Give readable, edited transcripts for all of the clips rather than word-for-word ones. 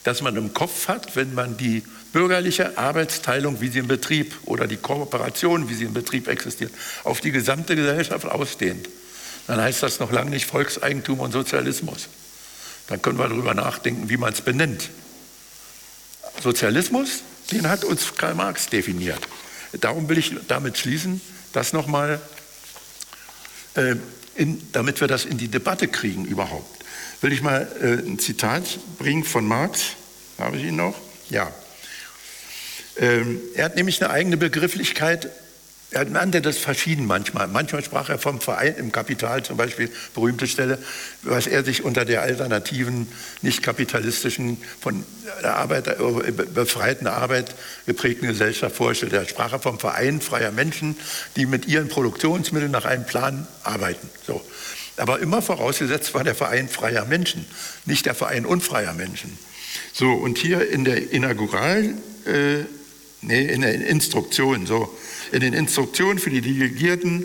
das man im Kopf hat, wenn man die bürgerliche Arbeitsteilung, wie sie im Betrieb oder die Kooperation, wie sie im Betrieb existiert, auf die gesamte Gesellschaft ausdehnt. Dann heißt das noch lange nicht Volkseigentum und Sozialismus. Dann können wir darüber nachdenken, wie man es benennt. Sozialismus, den hat uns Karl Marx definiert. Darum will ich damit schließen, das nochmal, damit wir das in die Debatte kriegen überhaupt, will ich mal ein Zitat bringen von Marx. Habe ich ihn noch? Ja. Er hat nämlich eine eigene Begrifflichkeit. Er nannte das verschieden manchmal. Manchmal sprach er vom Verein im Kapital, zum Beispiel, berühmte Stelle, was er sich unter der alternativen, nicht kapitalistischen, von der Arbeit, befreiten Arbeit geprägten Gesellschaft vorstellt. Er sprach vom Verein freier Menschen, die mit ihren Produktionsmitteln nach einem Plan arbeiten. So. Aber immer vorausgesetzt war der Verein freier Menschen, nicht der Verein unfreier Menschen. So, und hier in der in der Instruktion, so, in den Instruktionen für die Delegierten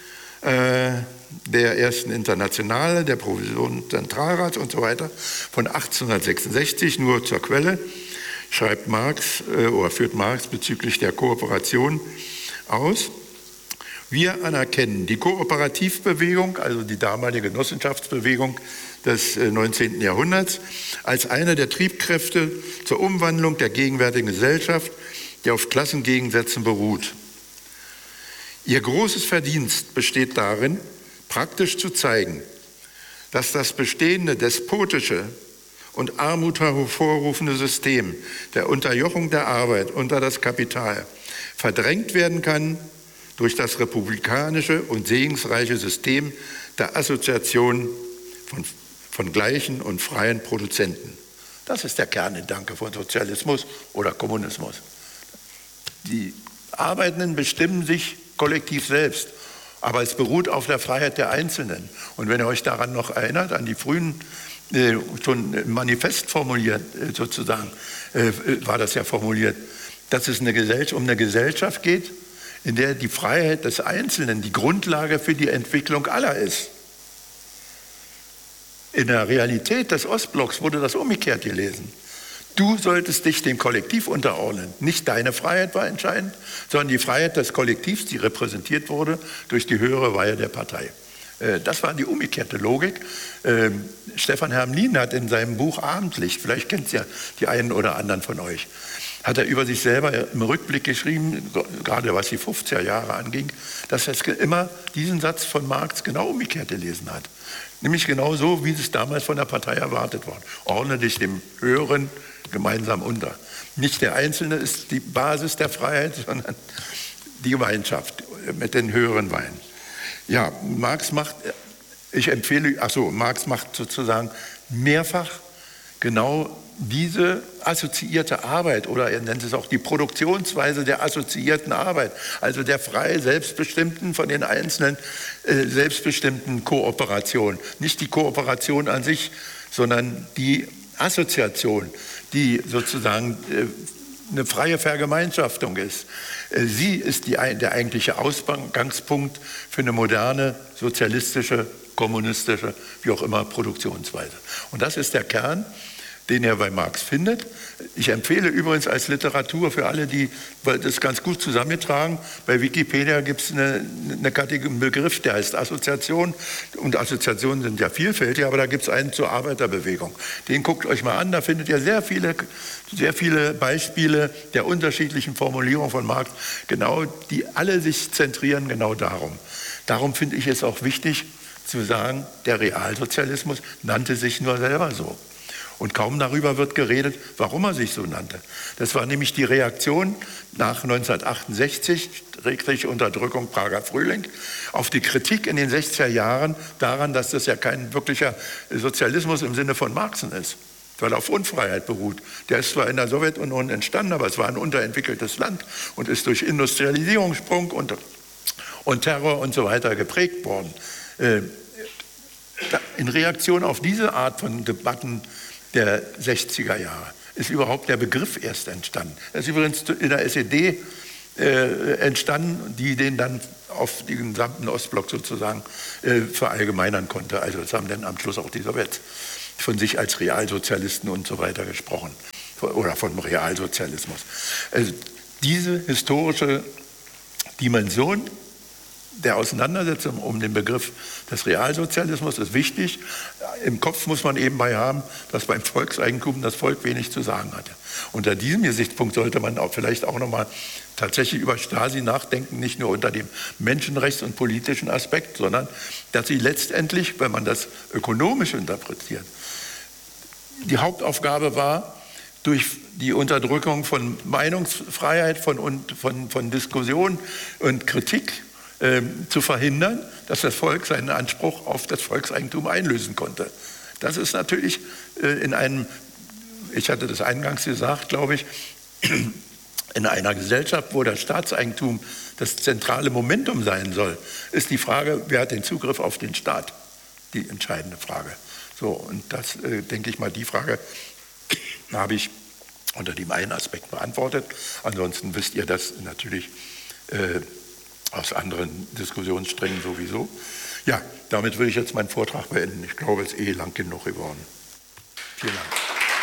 der ersten Internationale, der Provision Zentralrats und so weiter von 1866, nur zur Quelle, schreibt Marx oder führt Marx bezüglich der Kooperation aus. Wir anerkennen die Kooperativbewegung, also die damalige Genossenschaftsbewegung des 19. Jahrhunderts, als eine der Triebkräfte zur Umwandlung der gegenwärtigen Gesellschaft, die auf Klassengegensätzen beruht. Ihr großes Verdienst besteht darin, praktisch zu zeigen, dass das bestehende despotische und Armut hervorrufende System der Unterjochung der Arbeit unter das Kapital verdrängt werden kann durch das republikanische und segensreiche System der Assoziation von gleichen und freien Produzenten. Das ist der Kerngedanke von Sozialismus oder Kommunismus. Die Arbeitenden bestimmen sich kollektiv selbst, aber es beruht auf der Freiheit der Einzelnen. Und wenn ihr euch daran noch erinnert, an die frühen, schon im Manifest formuliert, sozusagen, war das ja formuliert, dass es um eine Gesellschaft geht, in der die Freiheit des Einzelnen die Grundlage für die Entwicklung aller ist. In der Realität des Ostblocks wurde das umgekehrt gelesen. Du solltest dich dem Kollektiv unterordnen. Nicht deine Freiheit war entscheidend, sondern die Freiheit des Kollektivs, die repräsentiert wurde durch die höhere Weihe der Partei. Das war die umgekehrte Logik. Stefan Hermlin hat in seinem Buch Abendlicht, vielleicht kennt es ja die einen oder anderen von euch, hat er über sich selber im Rückblick geschrieben, gerade was die 50er Jahre anging, dass er immer diesen Satz von Marx genau umgekehrt gelesen hat. Nämlich genau so, wie es damals von der Partei erwartet war. Ordne dich dem Höheren gemeinsam unter. Nicht der Einzelne ist die Basis der Freiheit, sondern die Gemeinschaft mit den höheren Weinen. Ja, Marx macht sozusagen mehrfach genau diese assoziierte Arbeit, oder er nennt es auch die Produktionsweise der assoziierten Arbeit, also der frei selbstbestimmten, von den Einzelnen selbstbestimmten Kooperation. Nicht die Kooperation an sich, sondern die Assoziation, die sozusagen eine freie Vergemeinschaftung ist. Sie ist der eigentliche Ausgangspunkt für eine moderne, sozialistische, kommunistische, wie auch immer, Produktionsweise. Und das ist der Kern, den er bei Marx findet. Ich empfehle übrigens als Literatur für alle, die das ganz gut zusammengetragen, bei Wikipedia gibt es einen Begriff, der heißt Assoziation. Und Assoziationen sind ja vielfältig, aber da gibt es einen zur Arbeiterbewegung. Den guckt euch mal an, da findet ihr sehr viele Beispiele der unterschiedlichen Formulierungen von Marx, genau, die alle sich zentrieren genau darum. Darum finde ich es auch wichtig zu sagen, der Realsozialismus nannte sich nur selber so. Und kaum darüber wird geredet, warum er sich so nannte. Das war nämlich die Reaktion nach 1968, schrägstrich Unterdrückung Prager Frühling, auf die Kritik in den 60er Jahren daran, dass das ja kein wirklicher Sozialismus im Sinne von Marxen ist, weil er auf Unfreiheit beruht. Der ist zwar in der Sowjetunion entstanden, aber es war ein unterentwickeltes Land und ist durch Industrialisierungssprung und Terror und so weiter geprägt worden. In Reaktion auf diese Art von Debatten der 60er Jahre ist überhaupt der Begriff erst entstanden. Er ist übrigens in der SED entstanden, die den dann auf den gesamten Ostblock sozusagen verallgemeinern konnte. Also das haben dann am Schluss auch die Sowjets von sich als Realsozialisten und so weiter gesprochen. oder vom Realsozialismus. Also diese historische Dimension der Auseinandersetzung um den Begriff des Realsozialismus ist wichtig. Im Kopf muss man eben bei haben, dass beim Volkseigentum das Volk wenig zu sagen hatte. Unter diesem Gesichtspunkt sollte man auch vielleicht auch nochmal tatsächlich über Stasi nachdenken, nicht nur unter dem Menschenrechts- und politischen Aspekt, sondern dass sie letztendlich, wenn man das ökonomisch interpretiert, die Hauptaufgabe war, durch die Unterdrückung von Meinungsfreiheit, von Diskussion und Kritik zu verhindern, dass das Volk seinen Anspruch auf das Volkseigentum einlösen konnte. Das ist natürlich in einem, ich hatte das eingangs gesagt, glaube ich, in einer Gesellschaft, wo das Staatseigentum das zentrale Momentum sein soll, ist die Frage, wer hat den Zugriff auf den Staat, die entscheidende Frage. So, und das, denke ich mal, die Frage habe ich unter dem einen Aspekt beantwortet. Ansonsten wisst ihr das natürlich aus anderen Diskussionssträngen sowieso. Ja, damit will ich jetzt meinen Vortrag beenden. Ich glaube, es ist lang genug geworden. Vielen Dank.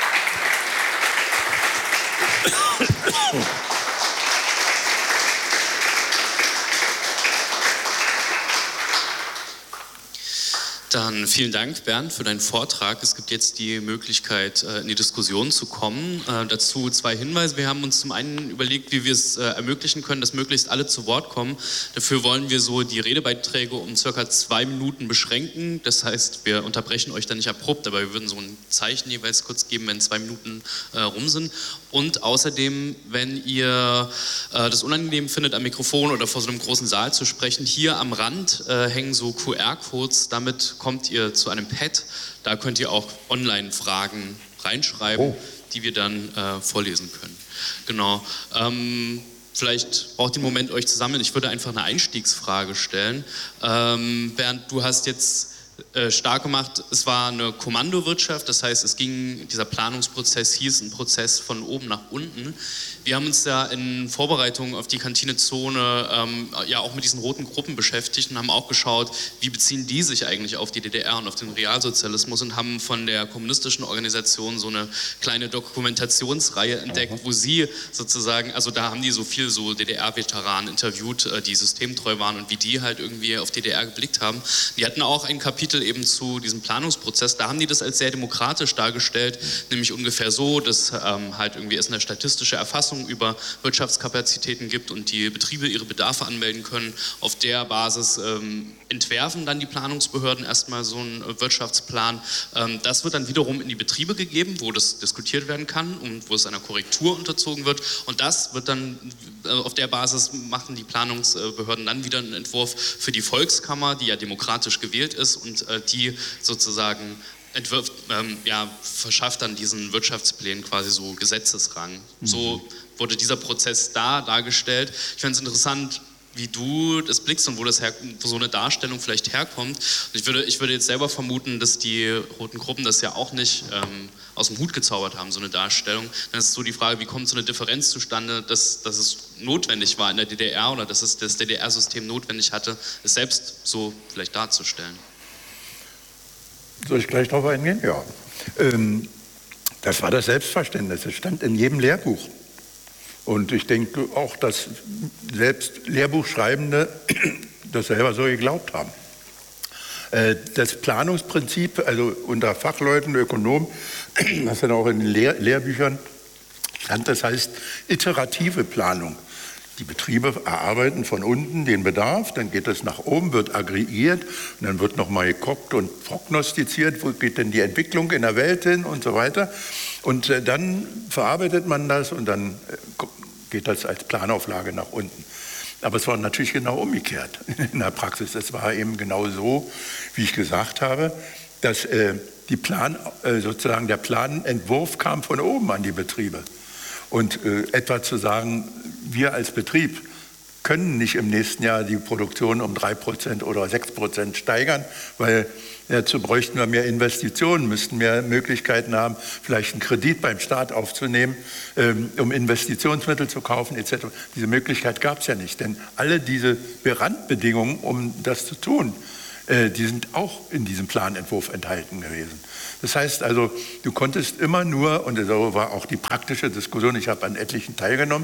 Dann vielen Dank, Bernd, für deinen Vortrag. Es gibt jetzt die Möglichkeit, in die Diskussion zu kommen. Dazu 2 Hinweise. Wir haben uns zum einen überlegt, wie wir es ermöglichen können, dass möglichst alle zu Wort kommen. Dafür wollen wir so die Redebeiträge um ca. 2 Minuten beschränken. Das heißt, wir unterbrechen euch dann nicht abrupt, aber wir würden so ein Zeichen jeweils kurz geben, wenn 2 Minuten rum sind. Und außerdem, wenn ihr das unangenehm findet, am Mikrofon oder vor so einem großen Saal zu sprechen, hier am Rand hängen so QR-Codes. Damit kommt ihr zu einem Pad. Da könnt ihr auch Online-Fragen reinschreiben, die wir dann vorlesen können. Genau. Vielleicht braucht ihr einen Moment, euch zu sammeln. Ich würde einfach eine Einstiegsfrage stellen. Bernd, du hast jetzt stark gemacht, es war eine Kommandowirtschaft, das heißt, dieser Planungsprozess hieß ein Prozess von oben nach unten. Wir haben uns ja in Vorbereitung auf die Kantinezone ja auch mit diesen roten Gruppen beschäftigt und haben auch geschaut, wie beziehen die sich eigentlich auf die DDR und auf den Realsozialismus und haben von der kommunistischen Organisation so eine kleine Dokumentationsreihe entdeckt, wo sie sozusagen, also da haben die so DDR-Veteranen interviewt, die systemtreu waren und wie die halt irgendwie auf DDR geblickt haben. Die hatten auch ein Kapitel eben zu diesem Planungsprozess, da haben die das als sehr demokratisch dargestellt, nämlich ungefähr so, dass halt irgendwie es eine statistische Erfassung über Wirtschaftskapazitäten gibt und die Betriebe ihre Bedarfe anmelden können. Auf der Basis entwerfen dann die Planungsbehörden erstmal so einen Wirtschaftsplan. Das wird dann wiederum in die Betriebe gegeben, wo das diskutiert werden kann und wo es einer Korrektur unterzogen wird. Und das wird dann, auf der Basis machen die Planungsbehörden dann wieder einen Entwurf für die Volkskammer, die ja demokratisch gewählt ist und die sozusagen verschafft dann diesen Wirtschaftsplänen quasi so Gesetzesrang. So wurde dieser Prozess dargestellt. Ich finde es interessant, wie du das blickst und wo so eine Darstellung vielleicht herkommt. Und ich würde jetzt selber vermuten, dass die roten Gruppen das ja auch nicht aus dem Hut gezaubert haben, so eine Darstellung. Dann ist so die Frage, wie kommt so eine Differenz zustande, dass es notwendig war in der DDR oder dass es das DDR-System notwendig hatte, es selbst so vielleicht darzustellen. Soll ich gleich darauf eingehen? Ja. Das war das Selbstverständnis. Es stand in jedem Lehrbuch. Und ich denke auch, dass selbst Lehrbuchschreibende das selber so geglaubt haben. Das Planungsprinzip, also unter Fachleuten, Ökonomen, das dann auch in den Lehrbüchern stand, das heißt iterative Planung. Die Betriebe erarbeiten von unten den Bedarf, dann geht es nach oben, wird aggregiert und dann wird nochmal geguckt und prognostiziert, wo geht denn die Entwicklung in der Welt hin und so weiter. Und dann verarbeitet man das und dann geht das als Planauflage nach unten. Aber es war natürlich genau umgekehrt in der Praxis. Es war eben genau so, wie ich gesagt habe, dass der Planentwurf kam von oben an die Betriebe. Und etwa zu sagen, wir als Betrieb können nicht im nächsten Jahr die Produktion um 3% oder 6% steigern, weil dazu bräuchten wir mehr Investitionen, müssten mehr Möglichkeiten haben, vielleicht einen Kredit beim Staat aufzunehmen, um Investitionsmittel zu kaufen etc. Diese Möglichkeit gab es ja nicht, denn alle diese Randbedingungen, um das zu tun, die sind auch in diesem Planentwurf enthalten gewesen. Das heißt also, du konntest immer nur, und so war auch die praktische Diskussion, ich habe an etlichen teilgenommen,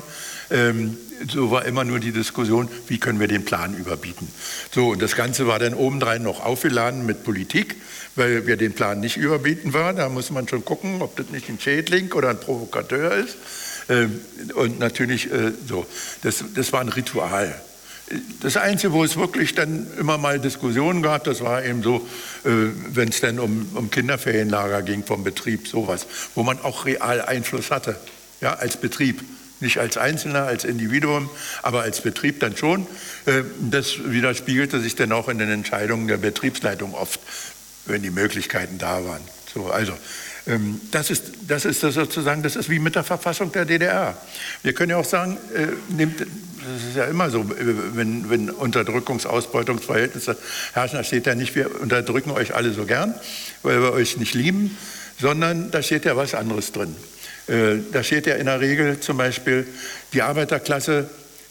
so war immer nur die Diskussion, wie können wir den Plan überbieten. So, und das Ganze war dann obendrein noch aufgeladen mit Politik, weil wir den Plan nicht überbieten waren. Da muss man schon gucken, ob das nicht ein Schädling oder ein Provokateur ist. Und natürlich so, das war ein Ritual. Das Einzige, wo es wirklich dann immer mal Diskussionen gab, das war eben so, wenn es dann um Kinderferienlager ging vom Betrieb, sowas, wo man auch real Einfluss hatte, ja, als Betrieb. Nicht als Einzelner, als Individuum, aber als Betrieb dann schon. Das widerspiegelte sich dann auch in den Entscheidungen der Betriebsleitung oft, wenn die Möglichkeiten da waren. So, also das ist das sozusagen, das ist wie mit der Verfassung der DDR. Wir können ja auch sagen, das ist ja immer so, wenn Unterdrückungs-Ausbeutungsverhältnisse herrschen, da steht ja nicht, wir unterdrücken euch alle so gern, weil wir euch nicht lieben, sondern da steht ja was anderes drin. Da steht ja in der Regel zum Beispiel, die Arbeiterklasse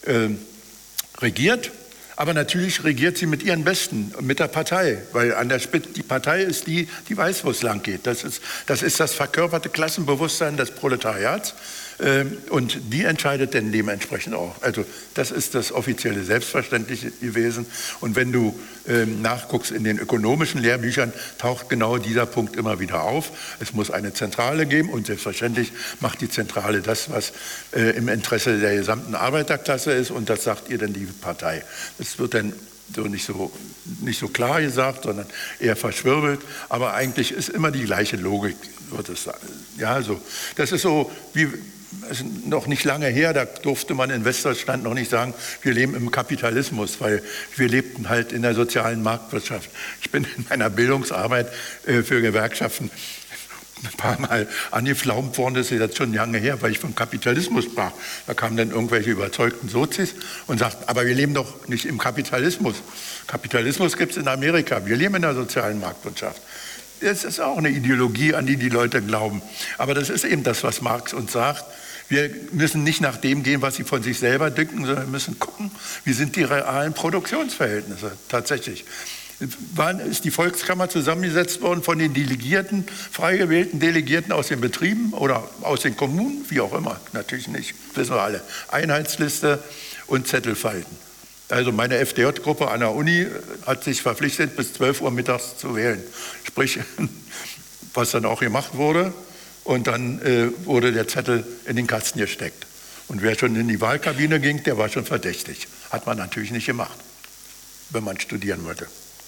regiert, aber natürlich regiert sie mit ihren Besten, mit der Partei, weil an der Spitze die Partei ist die weiß, wo es lang geht. Das ist das verkörperte Klassenbewusstsein des Proletariats und die entscheidet dann dementsprechend auch. Also das ist das offizielle Selbstverständliche gewesen. Und wenn du nachguckst in den ökonomischen Lehrbüchern, taucht genau dieser Punkt immer wieder auf. Es muss eine Zentrale geben und selbstverständlich macht die Zentrale das, was im Interesse der gesamten Arbeiterklasse ist und das sagt ihr dann die Partei. Das wird dann so nicht so klar gesagt, sondern eher verschwirbelt, aber eigentlich ist immer die gleiche Logik, wird es sein. Ja, so. Das ist so wie noch nicht lange her, da durfte man in Westdeutschland noch nicht sagen, wir leben im Kapitalismus, weil wir lebten halt in der sozialen Marktwirtschaft. Ich bin in meiner Bildungsarbeit für Gewerkschaften ein paar Mal angeflaumt worden, das ist jetzt schon lange her, weil ich vom Kapitalismus sprach. Da kamen dann irgendwelche überzeugten Sozis und sagten, aber wir leben doch nicht im Kapitalismus. Kapitalismus gibt es in Amerika, wir leben in der sozialen Marktwirtschaft. Das ist auch eine Ideologie, an die die Leute glauben. Aber das ist eben das, was Marx uns sagt. Wir müssen nicht nach dem gehen, was sie von sich selber denken, sondern wir müssen gucken, wie sind die realen Produktionsverhältnisse tatsächlich. Wann ist die Volkskammer zusammengesetzt worden von den Delegierten, frei gewählten Delegierten aus den Betrieben oder aus den Kommunen, wie auch immer, natürlich nicht, wissen wir alle. Einheitsliste und Zettelfalten. Also meine FDJ-Gruppe an der Uni hat sich verpflichtet, bis 12 Uhr mittags zu wählen. Sprich, was dann auch gemacht wurde. Und dann wurde der Zettel in den Kasten gesteckt. Und wer schon in die Wahlkabine ging, der war schon verdächtig. Hat man natürlich nicht gemacht, wenn man studieren wollte.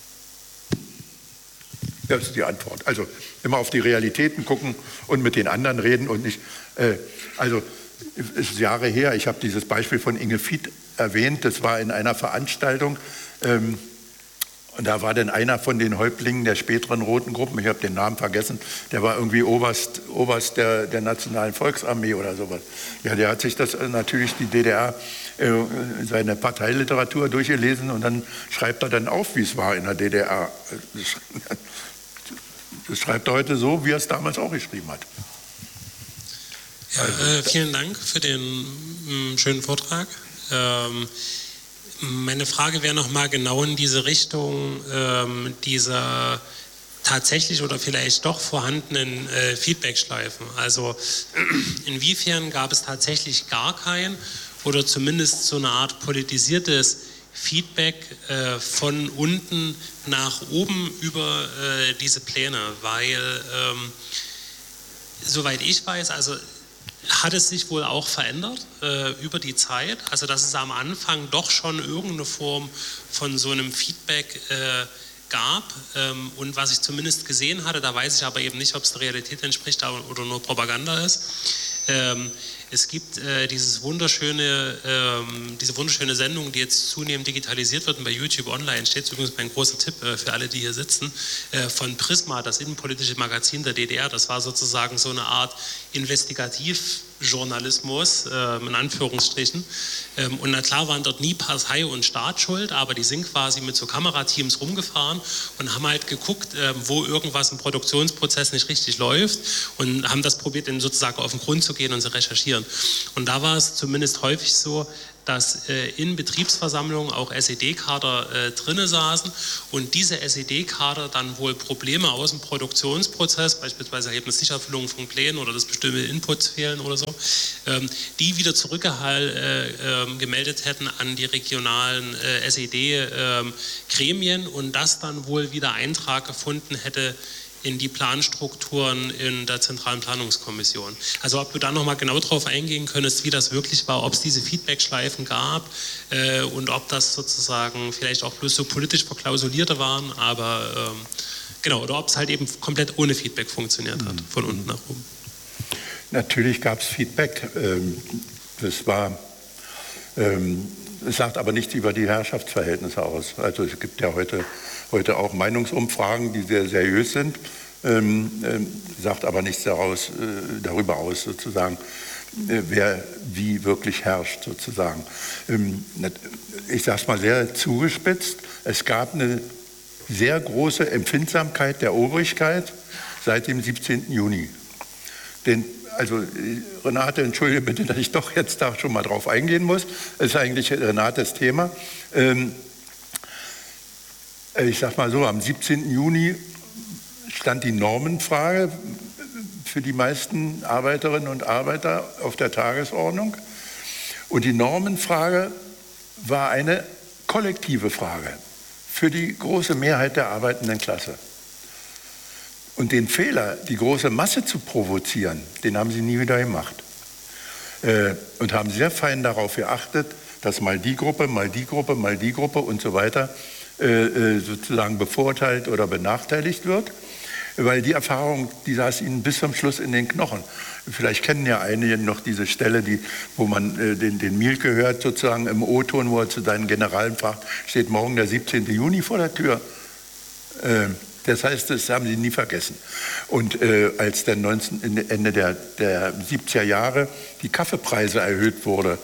Das ist die Antwort. Also immer auf die Realitäten gucken und mit den anderen reden und nicht. Also es ist Jahre her, ich habe dieses Beispiel von Inge Fied erwähnt, das war in einer Veranstaltung. Und da war dann einer von den Häuptlingen der späteren Roten Gruppen, ich habe den Namen vergessen, der war irgendwie Oberst der Nationalen Volksarmee oder sowas. Ja, der hat sich das natürlich, die DDR, seine Parteiliteratur durchgelesen und dann schreibt er dann auf, wie es war in der DDR. Das schreibt er heute so, wie er es damals auch geschrieben hat. Ja, vielen Dank für den schönen Vortrag. Meine Frage wäre nochmal genau in diese Richtung dieser tatsächlich oder vielleicht doch vorhandenen Feedbackschleifen. Also inwiefern gab es tatsächlich gar kein oder zumindest so eine Art politisiertes Feedback von unten nach oben über diese Pläne, weil soweit ich weiß, also hat es sich wohl auch verändert über die Zeit, also dass es am Anfang doch schon irgendeine Form von so einem Feedback gab und was ich zumindest gesehen hatte, da weiß ich aber eben nicht, ob es der Realität entspricht oder nur Propaganda ist. Es gibt diese wunderschöne Sendung, die jetzt zunehmend digitalisiert wird und bei YouTube online steht, übrigens mein großer Tipp für alle, die hier sitzen, von Prisma, das innenpolitische Magazin der DDR. Das war sozusagen so eine Art Investigativjournalismus, in Anführungsstrichen. Und na klar waren dort nie Partei und Staat schuld, aber die sind quasi mit so Kamerateams rumgefahren und haben halt geguckt, wo irgendwas im Produktionsprozess nicht richtig läuft und haben das probiert, dann sozusagen auf den Grund zu gehen und zu recherchieren. Und da war es zumindest häufig so, dass in Betriebsversammlungen auch SED-Kader drinne saßen und diese SED-Kader dann wohl Probleme aus dem Produktionsprozess, beispielsweise eben eine Nichterfüllung von Plänen oder dass bestimmte Inputs fehlen oder so, die wieder zurückgemeldet hätten an die regionalen SED-Gremien und das dann wohl wieder Eintrag gefunden hätte in die Planstrukturen in der Zentralen Planungskommission. Also ob du da nochmal genau drauf eingehen könntest, wie das wirklich war, ob es diese Feedbackschleifen gab und ob das sozusagen vielleicht auch bloß so politisch verklausulierte waren, aber genau, oder ob es halt eben komplett ohne Feedback funktioniert hat, von unten nach oben. Natürlich gab es Feedback. Das war, es sagt aber nichts über die Herrschaftsverhältnisse aus. Also es gibt ja heute auch Meinungsumfragen, die sehr seriös sind, sagt aber nichts darüber aus, sozusagen, wer wie wirklich herrscht, sozusagen. Ich sage es mal sehr zugespitzt, es gab eine sehr große Empfindsamkeit der Obrigkeit seit dem 17. Juni. Also Renate, entschuldige bitte, dass ich doch jetzt da schon mal drauf eingehen muss. Das ist eigentlich Renates Thema. Ich sage mal so, am 17. Juni stand die Normenfrage für die meisten Arbeiterinnen und Arbeiter auf der Tagesordnung. Und die Normenfrage war eine kollektive Frage für die große Mehrheit der arbeitenden Klasse. Und den Fehler, die große Masse zu provozieren, den haben sie nie wieder gemacht. Und haben sehr fein darauf geachtet, dass mal die Gruppe, mal die Gruppe, mal die Gruppe und so weiter sozusagen bevorteilt oder benachteiligt wird. Weil die Erfahrung, die saß ihnen bis zum Schluss in den Knochen. Vielleicht kennen ja einige noch diese Stelle, wo man den Mielke hört, sozusagen im O-Ton, wo er zu seinen Generalen fragt, steht morgen der 17. Juni vor der Tür. Das heißt, das haben sie nie vergessen. Und als dann Ende der 70er Jahre die Kaffeepreise erhöht wurden,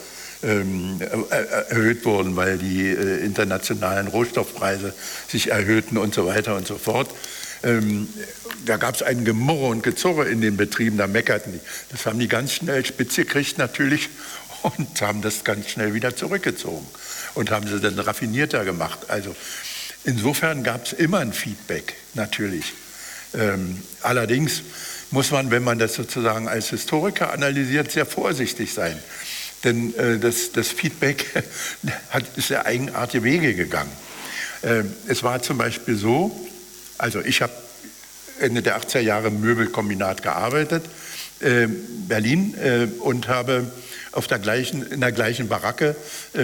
weil die internationalen Rohstoffpreise sich erhöhten und so weiter und so fort, da gab es ein Gemurre und Gezurre in den Betrieben, da meckerten die. Das haben die ganz schnell spitz gekriegt natürlich und haben das ganz schnell wieder zurückgezogen und haben sie dann raffinierter gemacht. Also insofern gab es immer ein Feedback, natürlich. Allerdings muss man, wenn man das sozusagen als Historiker analysiert, sehr vorsichtig sein. Denn das Feedback ist sehr eigenartige Wege gegangen. Es war zum Beispiel so, also ich habe Ende der 80er Jahre im Möbelkombinat gearbeitet, Berlin, und habe in der gleichen Baracke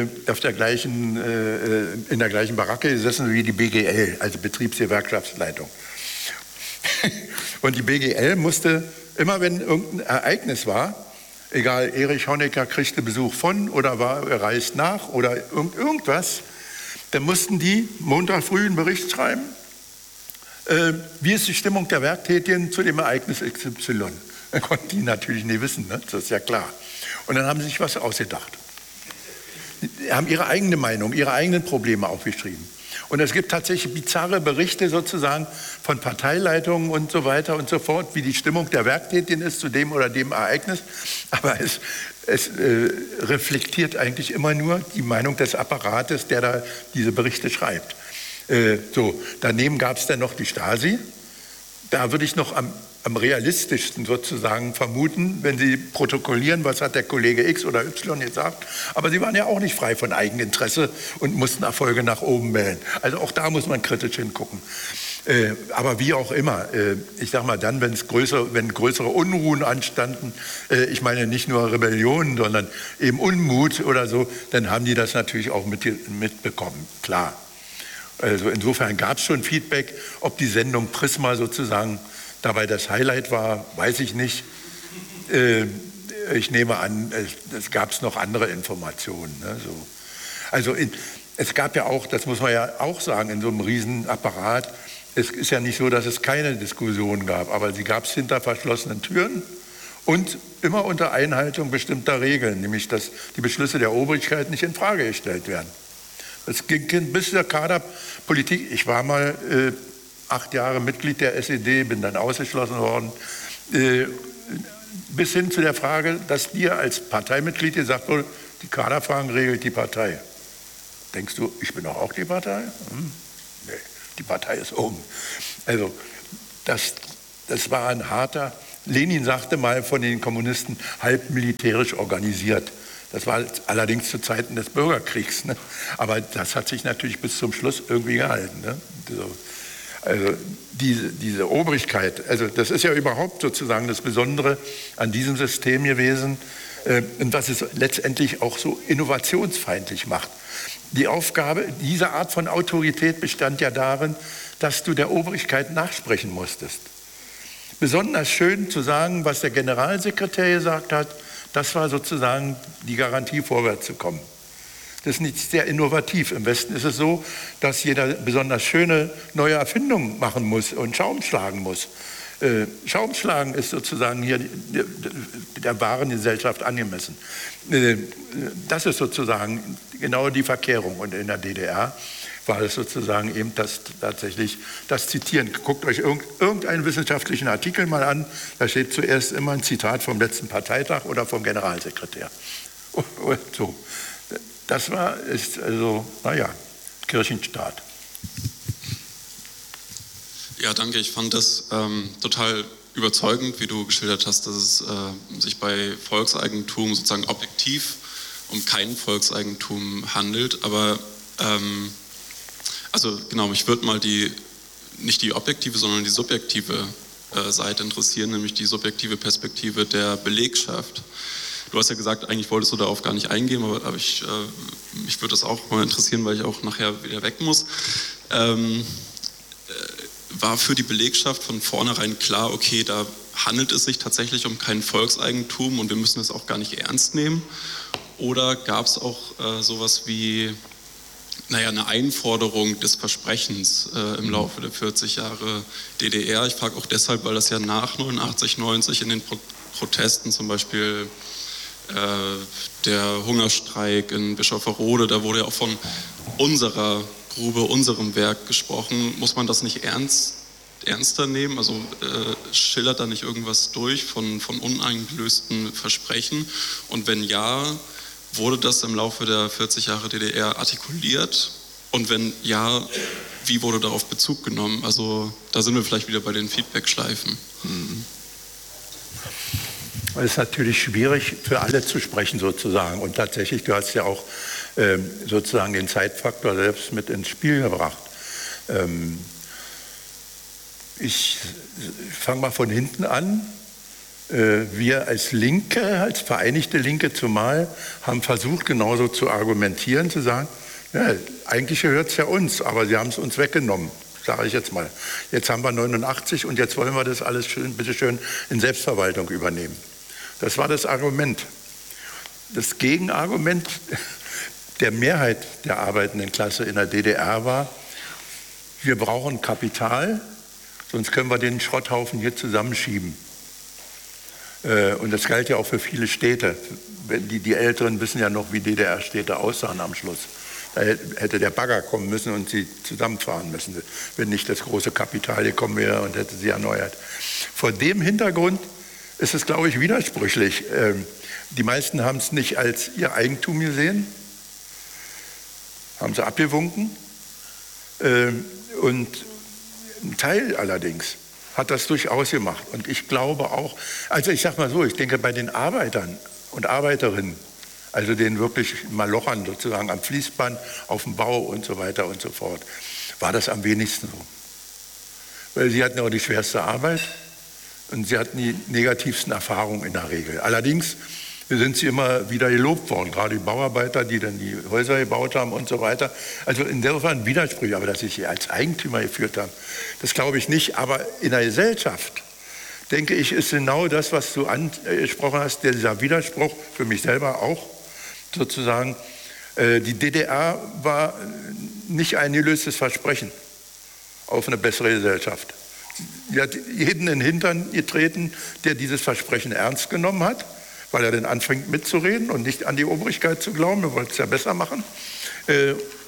gesessen wie die BGL, also Betriebsgewerkschaftsleitung. Und die BGL musste, immer wenn irgendein Ereignis war, egal, Erich Honecker kriegte Besuch von oder reist nach oder irgendwas, dann mussten die Montag früh einen Bericht schreiben, wie ist die Stimmung der Werktätigen zu dem Ereignis XY. Das konnten die natürlich nie wissen, ne? Das ist ja klar. Und dann haben sie sich was ausgedacht. Die haben ihre eigene Meinung, ihre eigenen Probleme aufgeschrieben. Und es gibt tatsächlich bizarre Berichte sozusagen von Parteileitungen und so weiter und so fort, wie die Stimmung der Werktätigen ist zu dem oder dem Ereignis. Aber es reflektiert eigentlich immer nur die Meinung des Apparates, der da diese Berichte schreibt. Daneben gab es dann noch die Stasi. Da würde ich noch am realistischsten sozusagen vermuten, wenn Sie protokollieren, was hat der Kollege X oder Y gesagt. Aber Sie waren ja auch nicht frei von Eigeninteresse und mussten Erfolge nach oben melden. Also auch da muss man kritisch hingucken. Aber wie auch immer, ich sage mal dann, wenn größere Unruhen anstanden, ich meine nicht nur Rebellionen, sondern eben Unmut oder so, dann haben die das natürlich auch mitbekommen, klar. Also insofern gab es schon Feedback. Ob die Sendung Prisma sozusagen dabei das Highlight war, weiß ich nicht. Ich nehme an, es gab noch andere Informationen. Ne, so. Also es gab ja auch, das muss man ja auch sagen, in so einem Riesenapparat, es ist ja nicht so, dass es keine Diskussion gab, aber sie gab es hinter verschlossenen Türen und immer unter Einhaltung bestimmter Regeln, nämlich dass die Beschlüsse der Obrigkeit nicht in Frage gestellt werden. Es ging bis zur Kaderpolitik. Ich war mal 8 Jahre Mitglied der SED, bin dann ausgeschlossen worden. bis hin zu der Frage, dass dir als Parteimitglied gesagt wurde, die Kaderfragen regelt die Partei. Denkst du, ich bin doch auch die Partei? Nee, die Partei ist oben. Also das war ein harter, Lenin sagte mal von den Kommunisten, halb militärisch organisiert. Das war allerdings zu Zeiten des Bürgerkriegs. Ne? Aber das hat sich natürlich bis zum Schluss irgendwie gehalten. Ne? Also diese Obrigkeit, also das ist ja überhaupt sozusagen das Besondere an diesem System gewesen und was es letztendlich auch so innovationsfeindlich macht. Die Aufgabe, diese Art von Autorität bestand ja darin, dass du der Obrigkeit nachsprechen musstest. Besonders schön zu sagen, was der Generalsekretär gesagt hat, das war sozusagen die Garantie, vorwärts zu kommen. Das ist nicht sehr innovativ. Im Westen ist es so, dass jeder besonders schöne neue Erfindungen machen muss und Schaum schlagen muss. Schaum schlagen ist sozusagen hier der wahren Gesellschaft angemessen. Das ist sozusagen genau die Verkehrung. Und in der DDR war es sozusagen eben tatsächlich das Zitieren. Guckt euch irgendeinen wissenschaftlichen Artikel mal an, da steht zuerst immer ein Zitat vom letzten Parteitag oder vom Generalsekretär. Und so. Das ist also, naja, Kirchenstaat. Ja, danke. Ich fand das total überzeugend, wie du geschildert hast, dass es sich bei Volkseigentum sozusagen objektiv um kein Volkseigentum handelt. Aber also genau, mich würde mal nicht die objektive, sondern die subjektive Seite interessieren, nämlich die subjektive Perspektive der Belegschaft. Du hast ja gesagt, eigentlich wolltest du darauf gar nicht eingehen, aber mich würde das auch mal interessieren, weil ich auch nachher wieder weg muss. War für die Belegschaft von vornherein klar, okay, da handelt es sich tatsächlich um kein Volkseigentum und wir müssen es auch gar nicht ernst nehmen? Oder gab es auch sowas wie eine Einforderung des Versprechens im Laufe der 40 Jahre DDR? Ich frage auch deshalb, weil das ja nach 89, 90 in den Protesten zum Beispiel der Hungerstreik in Bischofferode, da wurde ja auch von unserer Grube, unserem Werk gesprochen. Muss man das nicht ernster nehmen? Also schillert da nicht irgendwas durch von uneingelösten Versprechen? Und wenn ja, wurde das im Laufe der 40 Jahre DDR artikuliert? Und wenn ja, wie wurde darauf Bezug genommen? Also da sind wir vielleicht wieder bei den Feedback-Schleifen. Es ist natürlich schwierig für alle zu sprechen sozusagen. Und tatsächlich, du hast ja auch sozusagen den Zeitfaktor selbst mit ins Spiel gebracht. Ich fange mal von hinten an. Wir als Linke, als Vereinigte Linke zumal, haben versucht, genauso zu argumentieren, zu sagen, ja, eigentlich gehört es ja uns, aber sie haben es uns weggenommen, sage ich jetzt mal. Jetzt haben wir 89 und jetzt wollen wir das alles bitteschön in Selbstverwaltung übernehmen. Das war das Argument. Das Gegenargument der Mehrheit der arbeitenden Klasse in der DDR war, wir brauchen Kapital, sonst können wir den Schrotthaufen hier zusammenschieben. Und das galt ja auch für viele Städte. Die Älteren wissen ja noch, wie DDR-Städte aussahen am Schluss. Da hätte der Bagger kommen müssen und sie zusammenfahren müssen, wenn nicht das große Kapital gekommen wäre und hätte sie erneuert. Vor dem Hintergrund ist es, glaube ich, widersprüchlich. Die meisten haben es nicht als ihr Eigentum gesehen, haben sie abgewunken. Und ein Teil allerdings hat das durchaus gemacht. Und ich glaube auch, also ich sage mal so, ich denke bei den Arbeitern und Arbeiterinnen, also den wirklich Malochern sozusagen am Fließband, auf dem Bau und so weiter und so fort, war das am wenigsten so. Weil sie hatten auch die schwerste Arbeit und sie hatten die negativsten Erfahrungen in der Regel. Allerdings sind sie immer wieder gelobt worden, gerade die Bauarbeiter, die dann die Häuser gebaut haben und so weiter. Also insofern Widersprüche, aber dass sie sich als Eigentümer geführt haben, das glaube ich nicht. Aber in der Gesellschaft, denke ich, ist genau das, was du angesprochen hast, dieser Widerspruch, für mich selber auch sozusagen, die DDR war nicht ein gelöstes Versprechen auf eine bessere Gesellschaft. Sie hat jeden in den Hintern getreten, der dieses Versprechen ernst genommen hat, weil er dann anfängt mitzureden und nicht an die Obrigkeit zu glauben, wir wollten es ja besser machen.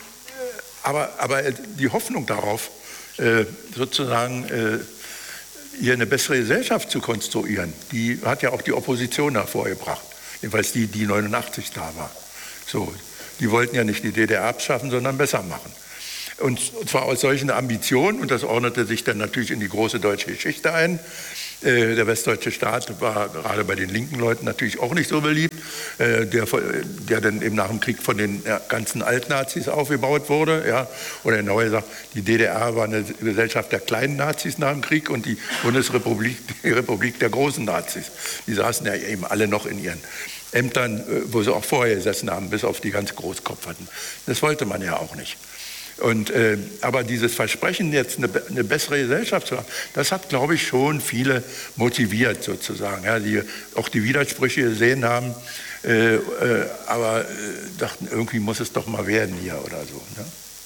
Aber die Hoffnung darauf, sozusagen hier eine bessere Gesellschaft zu konstruieren. Die hat ja auch die Opposition hervorgebracht, jedenfalls die 89 da war. So, die wollten ja nicht die DDR abschaffen, sondern besser machen. Und zwar aus solchen Ambitionen, und das ordnete sich dann natürlich in die große deutsche Geschichte ein. Der westdeutsche Staat war gerade bei den linken Leuten natürlich auch nicht so beliebt, der dann eben nach dem Krieg von den ganzen Altnazis aufgebaut wurde. Ja. Oder genauer gesagt, die DDR war eine Gesellschaft der kleinen Nazis nach dem Krieg und die Bundesrepublik die Republik der großen Nazis. Die saßen ja eben alle noch in ihren Ämtern, wo sie auch vorher gesessen haben, bis auf die ganz Großkopf hatten. Das wollte man ja auch nicht. Und, aber dieses Versprechen, jetzt eine bessere Gesellschaft zu haben, das hat, glaube ich, schon viele motiviert sozusagen, ja, die auch die Widersprüche gesehen haben, aber dachten, irgendwie muss es doch mal werden hier oder so. Ne?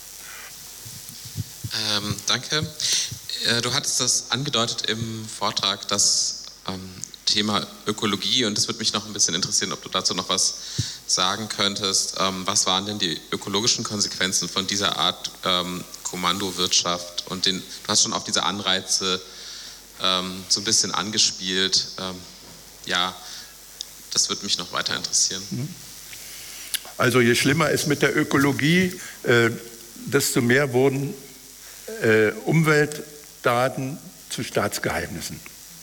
Danke. Du hattest das angedeutet im Vortrag, das Thema Ökologie, und es würde mich noch ein bisschen interessieren, ob du dazu noch was sagen könntest. Was waren denn die ökologischen Konsequenzen von dieser Art Kommandowirtschaft? Und du hast schon auf diese Anreize so ein bisschen angespielt. Ja, das würde mich noch weiter interessieren. Also je schlimmer es mit der Ökologie, desto mehr wurden Umweltdaten zu Staatsgeheimnissen.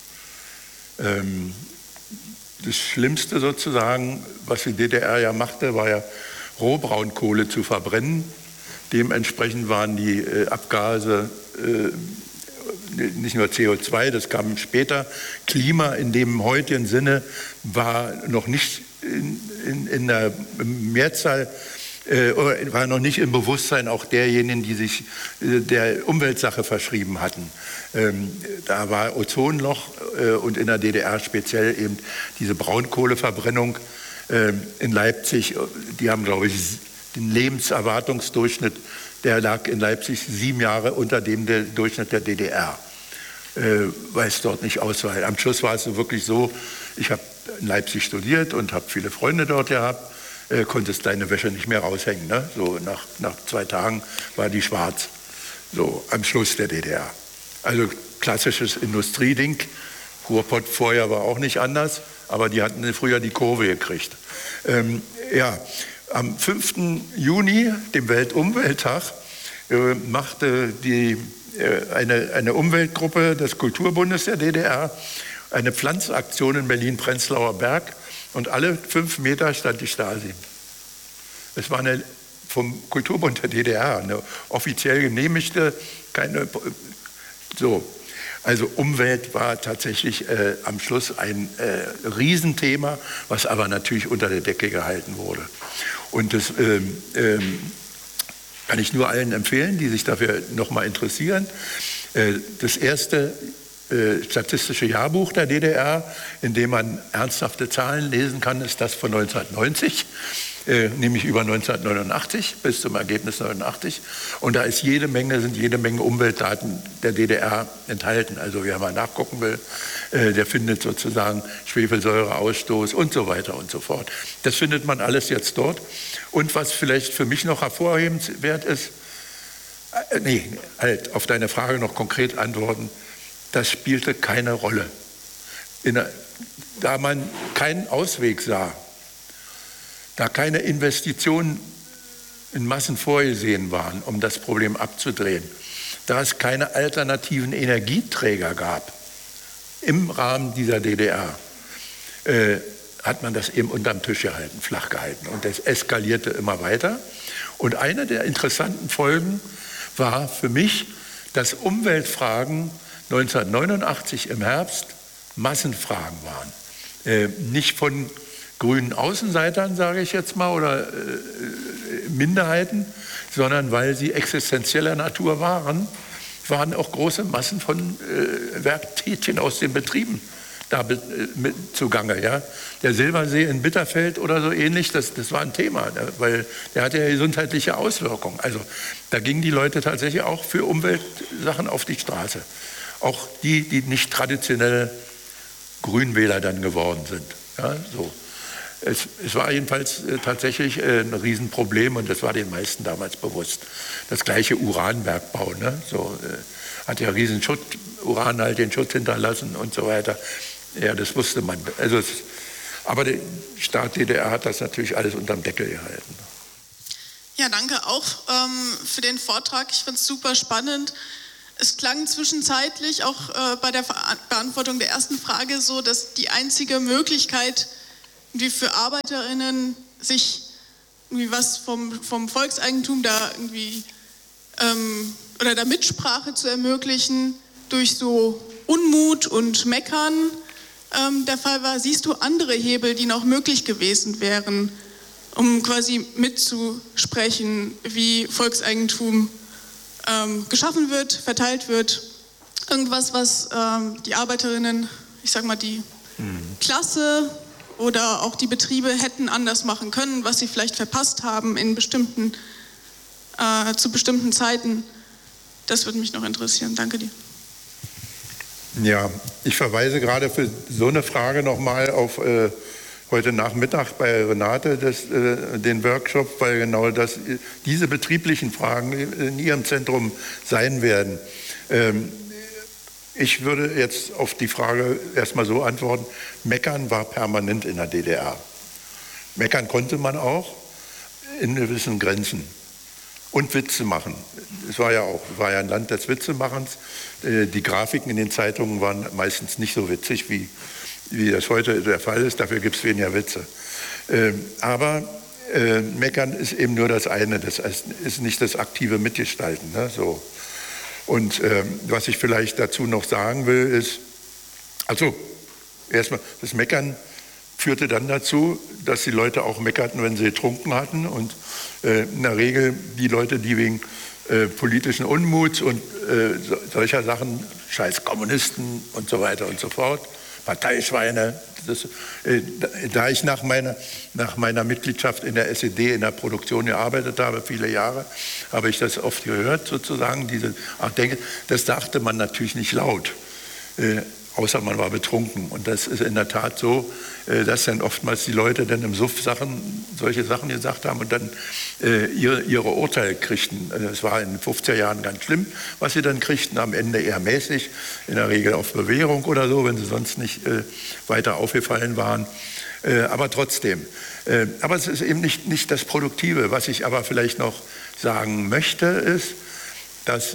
Das Schlimmste sozusagen, was die DDR ja machte, war ja Rohbraunkohle zu verbrennen. Dementsprechend waren die Abgase nicht nur CO2, das kam später. Klima in dem heutigen Sinne war noch nicht in der Mehrzahl, war noch nicht im Bewusstsein auch derjenigen, die sich der Umweltsache verschrieben hatten. Da war Ozonloch und in der DDR speziell eben diese Braunkohleverbrennung in Leipzig. Die haben, glaube ich, den Lebenserwartungsdurchschnitt, der lag in Leipzig 7 Jahre unter dem der Durchschnitt der DDR, weil es dort nicht ausreicht. Am Schluss war es so wirklich so, ich habe in Leipzig studiert und habe viele Freunde dort gehabt, konntest deine Wäsche nicht mehr raushängen. Ne? So nach 2 Tagen war die schwarz, so am Schluss der DDR. Also klassisches Industrieding. Ruhrpott vorher war auch nicht anders, aber die hatten früher die Kurve gekriegt. Ja, am 5. Juni, dem Weltumwelttag, machte eine Umweltgruppe des Kulturbundes der DDR eine Pflanzaktion in Berlin-Prenzlauer Berg. Und alle 5 Meter stand die Stasi. Es war vom Kulturbund der DDR, eine offiziell genehmigte, keine. So. Also Umwelt war tatsächlich am Schluss ein Riesenthema, was aber natürlich unter der Decke gehalten wurde. Und das kann ich nur allen empfehlen, die sich dafür nochmal interessieren. Das erste statistische Jahrbuch der DDR, in dem man ernsthafte Zahlen lesen kann, ist das von 1990, nämlich über 1989 bis zum Ergebnis 89. Und da sind jede Menge Umweltdaten der DDR enthalten. Also wer mal nachgucken will, der findet sozusagen Schwefelsäureausstoß und so weiter und so fort. Das findet man alles jetzt dort. Und was vielleicht für mich noch hervorhebenswert ist, auf deine Frage noch konkret antworten, das spielte keine Rolle. Da man keinen Ausweg sah, da keine Investitionen in Massen vorgesehen waren, um das Problem abzudrehen, da es keine alternativen Energieträger gab im Rahmen dieser DDR, hat man das eben unterm Tisch gehalten, flach gehalten. Und das eskalierte immer weiter. Und eine der interessanten Folgen war für mich, dass Umweltfragen 1989 im Herbst Massenfragen waren. Nicht von grünen Außenseitern, sage ich jetzt mal, oder Minderheiten, sondern weil sie existenzieller Natur waren auch große Massen von Werktätchen aus den Betrieben da zugange. Ja? Der Silbersee in Bitterfeld oder so ähnlich, das war ein Thema, weil der hatte ja gesundheitliche Auswirkungen. Also da gingen die Leute tatsächlich auch für Umweltsachen auf die Straße. Auch die nicht traditionell Grünwähler dann geworden sind. Ja, so. Es war jedenfalls tatsächlich ein Riesenproblem und das war den meisten damals bewusst. Das gleiche Uranbergbau, ne? So, hat ja riesen Uran halt den Schutz hinterlassen und so weiter. Ja, das wusste man. Also aber der Staat DDR hat das natürlich alles unterm Deckel gehalten. Ja, danke auch für den Vortrag. Ich finde es super spannend. Es klang zwischenzeitlich auch bei der Beantwortung der ersten Frage so, dass die einzige Möglichkeit, wie für ArbeiterInnen sich irgendwie was vom Volkseigentum da irgendwie oder da Mitsprache zu ermöglichen, durch so Unmut und Meckern der Fall war. Siehst du andere Hebel, die noch möglich gewesen wären, um quasi mitzusprechen, wie Volkseigentum geschaffen wird, verteilt wird? Irgendwas, was die Arbeiterinnen, ich sag mal die Klasse oder auch die Betriebe hätten anders machen können, was sie vielleicht verpasst haben in zu bestimmten Zeiten. Das würde mich noch interessieren. Danke dir. Ja, ich verweise gerade für so eine Frage nochmal auf heute Nachmittag bei Renate den Workshop, weil genau diese betrieblichen Fragen in ihrem Zentrum sein werden. Ich würde jetzt auf die Frage erstmal so antworten, Meckern war permanent in der DDR. Meckern konnte man auch in gewissen Grenzen. Und Witze machen. Es war ja ein Land des Witzemachens. Die Grafiken in den Zeitungen waren meistens nicht so witzig, wie das heute der Fall ist. Dafür gibt es weniger Witze. Aber Meckern ist eben nur das eine. Das ist nicht das aktive Mitgestalten. Ne? So. Und was ich vielleicht dazu noch sagen will, ist, also erstmal, das Meckern führte dann dazu, dass die Leute auch meckerten, wenn sie getrunken hatten. Und in der Regel die Leute, die wegen politischen Unmuts und solcher Sachen, scheiß Kommunisten und so weiter und so fort, Parteischweine. Da ich nach meiner Mitgliedschaft in der SED in der Produktion gearbeitet habe, viele Jahre, habe ich das oft gehört, sozusagen, diese Art Denken. Das dachte man natürlich nicht laut, außer man war betrunken. Und das ist in der Tat so, dass dann oftmals die Leute dann im Suff solche Sachen gesagt haben und dann ihre Urteile kriegten. Es war in den 50er Jahren ganz schlimm, was sie dann kriegten, am Ende eher mäßig, in der Regel auf Bewährung oder so, wenn sie sonst nicht weiter aufgefallen waren. Aber trotzdem. Aber es ist eben nicht das Produktive. Was ich aber vielleicht noch sagen möchte, ist, dass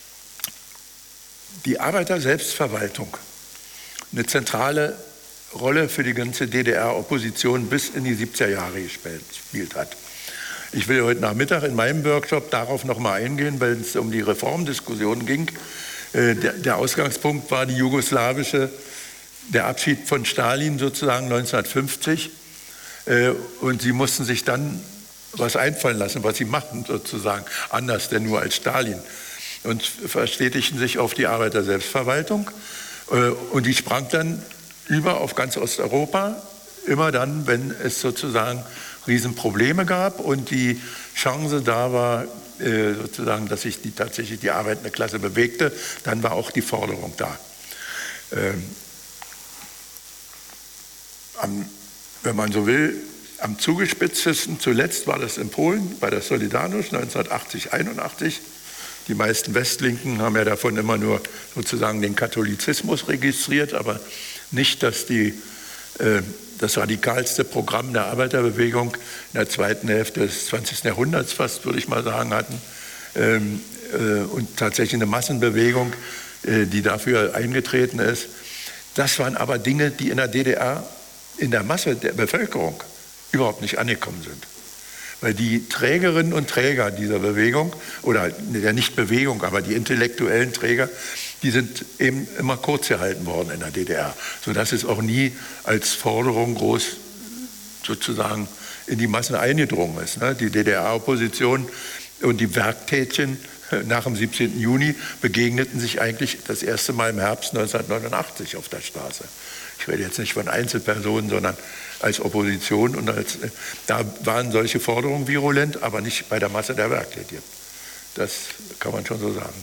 die Arbeiter-Selbstverwaltung eine zentrale Rolle für die ganze DDR-Opposition bis in die 70er Jahre gespielt hat. Ich will heute Nachmittag in meinem Workshop darauf noch mal eingehen, weil es um die Reformdiskussion ging. Der Ausgangspunkt war der Abschied von Stalin sozusagen 1950. Und sie mussten sich dann was einfallen lassen, was sie machen sozusagen, anders denn nur als Stalin. Und verstetigten sich auf die Arbeiter-Selbstverwaltung. Und die sprang dann über auf ganz Osteuropa, immer dann, wenn es sozusagen Riesenprobleme gab und die Chance da war, sozusagen, dass sich tatsächlich die arbeitende Klasse bewegte, dann war auch die Forderung da. Wenn man so will, am zugespitztesten zuletzt war das in Polen bei der Solidarność 1980, 81. Die meisten Westlinken haben ja davon immer nur sozusagen den Katholizismus registriert, aber nicht, dass das radikalste Programm der Arbeiterbewegung in der zweiten Hälfte des 20. Jahrhunderts fast, würde ich mal sagen, hatten. Und tatsächlich eine Massenbewegung, die dafür eingetreten ist. Das waren aber Dinge, die in der DDR in der Masse der Bevölkerung überhaupt nicht angekommen sind. Weil die Trägerinnen und Träger dieser Bewegung, oder der Nicht-Bewegung, aber die intellektuellen Träger, die sind eben immer kurz gehalten worden in der DDR, sodass es auch nie als Forderung groß sozusagen in die Massen eingedrungen ist. Die DDR-Opposition und die Werktätchen nach dem 17. Juni begegneten sich eigentlich das erste Mal im Herbst 1989 auf der Straße. Ich rede jetzt nicht von Einzelpersonen, sondern als Opposition. Und da waren solche Forderungen virulent, aber nicht bei der Masse der Werktätigen. Das kann man schon so sagen.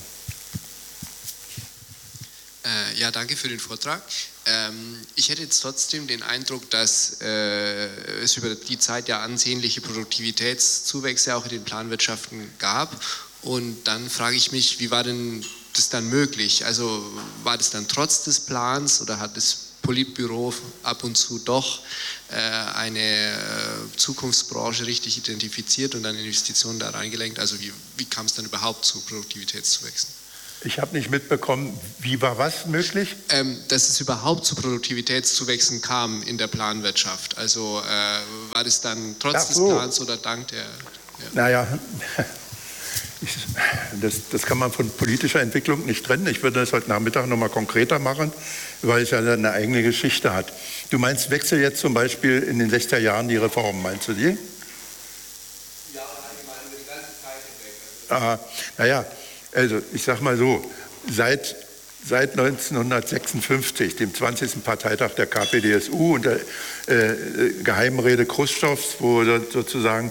Ja, danke für den Vortrag. Ich hätte jetzt trotzdem den Eindruck, dass es über die Zeit ja ansehnliche Produktivitätszuwächse auch in den Planwirtschaften gab. Und dann frage ich mich, wie war denn das dann möglich? Also war das dann trotz des Plans oder hat das Politbüro ab und zu doch eine Zukunftsbranche richtig identifiziert und dann Investitionen da reingelenkt? Also wie kam es dann überhaupt zu Produktivitätszuwächsen? Ich habe nicht mitbekommen, wie war was möglich? Dass es überhaupt zu Produktivitätszuwächsen kam in der Planwirtschaft. Also war das dann trotz des Plans oder dank der... Ja. Naja, das kann man von politischer Entwicklung nicht trennen. Ich würde das heute Nachmittag nochmal konkreter machen, weil es ja eine eigene Geschichte hat. Du meinst, wechsel jetzt zum Beispiel in den 60er Jahren die Reformen, meinst du die? Ja, allgemein über die ganze Zeit hinweg. Naja, also ich sag mal so, seit 1956, dem 20. Parteitag der KPDSU und der Geheimrede Chruschtschows, wo sozusagen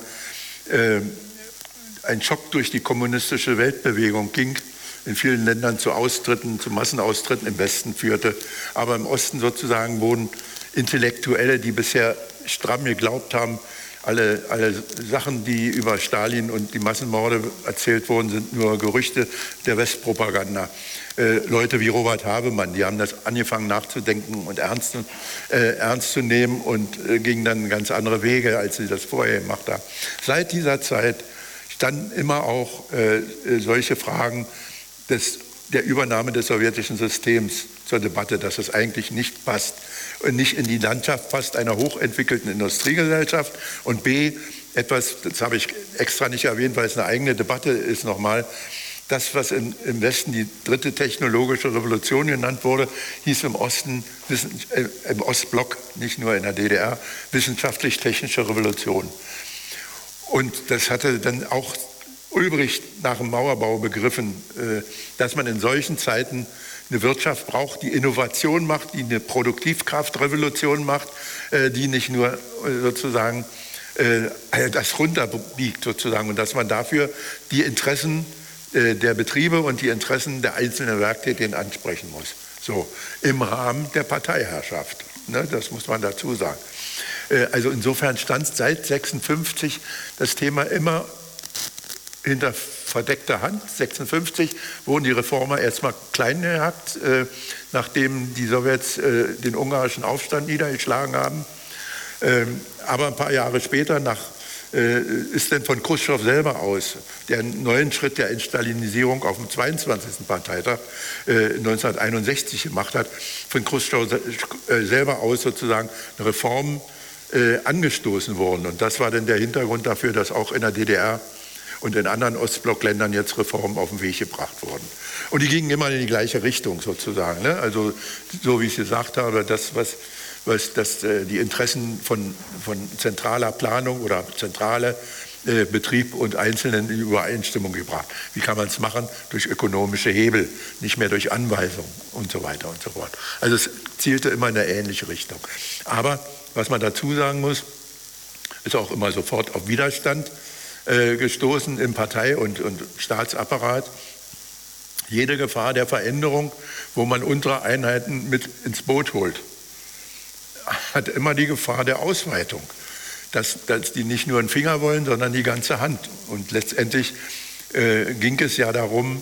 ein Schock durch die kommunistische Weltbewegung ging, in vielen Ländern zu Austritten, zu Massenaustritten im Westen führte. Aber im Osten sozusagen wurden Intellektuelle, die bisher stramm geglaubt haben, alle Sachen, die über Stalin und die Massenmorde erzählt wurden, sind nur Gerüchte der Westpropaganda. Leute wie Robert Habemann, die haben das angefangen nachzudenken und ernst zu nehmen und gingen dann ganz andere Wege, als sie das vorher gemacht haben. Seit dieser Zeit standen immer auch solche Fragen der Übernahme des sowjetischen Systems zur Debatte, dass es eigentlich nicht passt und nicht in die Landschaft passt einer hochentwickelten Industriegesellschaft und B, etwas, das habe ich extra nicht erwähnt, weil es eine eigene Debatte ist nochmal, das, was im Westen die dritte technologische Revolution genannt wurde, hieß im Osten, im Ostblock, nicht nur in der DDR, wissenschaftlich-technische Revolution. Und das hatte dann auch Ulbricht nach dem Mauerbau begriffen, dass man in solchen Zeiten eine Wirtschaft braucht, die Innovation macht, die eine Produktivkraftrevolution macht, die nicht nur sozusagen das runterbiegt sozusagen und dass man dafür die Interessen der Betriebe und die Interessen der einzelnen Werktätigen ansprechen muss. So, im Rahmen der Parteiherrschaft. Ne, das muss man dazu sagen. Also insofern stand seit 1956 das Thema immer hinter verdeckter Hand. 1956 wurden die Reformer erstmal klein gehackt, nachdem die Sowjets den ungarischen Aufstand niedergeschlagen haben. Aber ein paar Jahre später ist dann von Chruschtschow selber aus der einen neuen Schritt der Entstalinisierung auf dem 22. Parteitag 1961 gemacht hat, von Chruschtschow selber aus sozusagen eine Reform angestoßen worden. Und das war dann der Hintergrund dafür, dass auch in der DDR und in anderen Ostblockländern jetzt Reformen auf den Weg gebracht wurden. Und die gingen immer in die gleiche Richtung sozusagen. Ne? Also so wie ich gesagt habe, die Interessen von zentraler Planung oder zentrale Betrieb und Einzelnen in Übereinstimmung gebracht. Wie kann man es machen? Durch ökonomische Hebel, nicht mehr durch Anweisungen und so weiter und so fort. Also es zielte immer in eine ähnliche Richtung. Aber was man dazu sagen muss, ist auch immer sofort auf Widerstand gestoßen im Partei- und Staatsapparat. Jede Gefahr der Veränderung, wo man untere Einheiten mit ins Boot holt, hat immer die Gefahr der Ausweitung. Dass die nicht nur einen Finger wollen, sondern die ganze Hand. Und letztendlich ging es ja darum,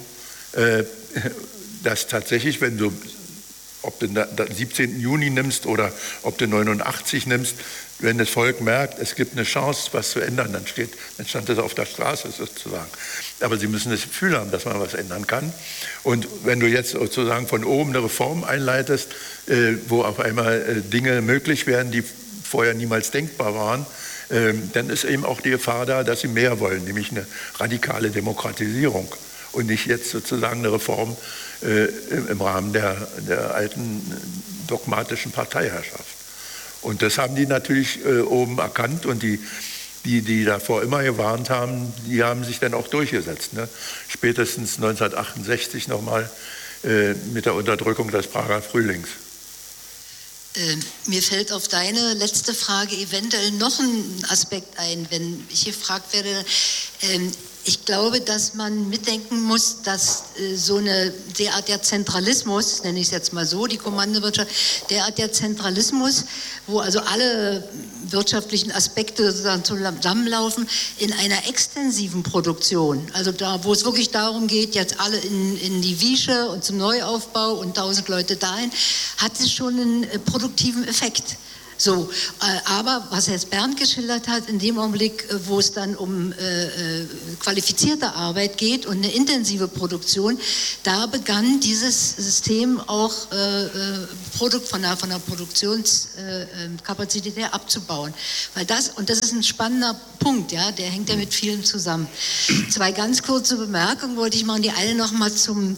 dass tatsächlich, wenn du, ob du den 17. Juni nimmst oder ob du 89 nimmst, wenn das Volk merkt, es gibt eine Chance, was zu ändern, dann stand das auf der Straße sozusagen. Aber sie müssen das Gefühl haben, dass man was ändern kann. Und wenn du jetzt sozusagen von oben eine Reform einleitest, wo auf einmal Dinge möglich werden, die vorher niemals denkbar waren, dann ist eben auch die Gefahr da, dass sie mehr wollen, nämlich eine radikale Demokratisierung und nicht jetzt sozusagen eine Reform im Rahmen der alten dogmatischen Parteiherrschaft. Und das haben die natürlich oben erkannt und die davor immer gewarnt haben, die haben sich dann auch durchgesetzt. Ne? Spätestens 1968 nochmal mit der Unterdrückung des Prager Frühlings. Mir fällt auf deine letzte Frage eventuell noch ein Aspekt ein, wenn ich gefragt werde, Ich glaube, dass man mitdenken muss, dass so eine derart der Zentralismus, nenne ich es jetzt mal so, die Kommandowirtschaft, derart der Zentralismus, wo also alle wirtschaftlichen Aspekte sozusagen zusammenlaufen, in einer extensiven Produktion, also da, wo es wirklich darum geht, jetzt alle in die Wiesche und zum Neuaufbau und 1000 Leute dahin, hat es schon einen produktiven Effekt. So, aber was jetzt Bernd geschildert hat, in dem Augenblick, wo es dann um qualifizierte Arbeit geht und eine intensive Produktion, da begann dieses System auch von der Produktionskapazität her abzubauen. Weil das ist ein spannender Punkt, ja, der hängt ja mit vielen zusammen. Zwei ganz kurze Bemerkungen wollte ich machen. Die eine nochmal zum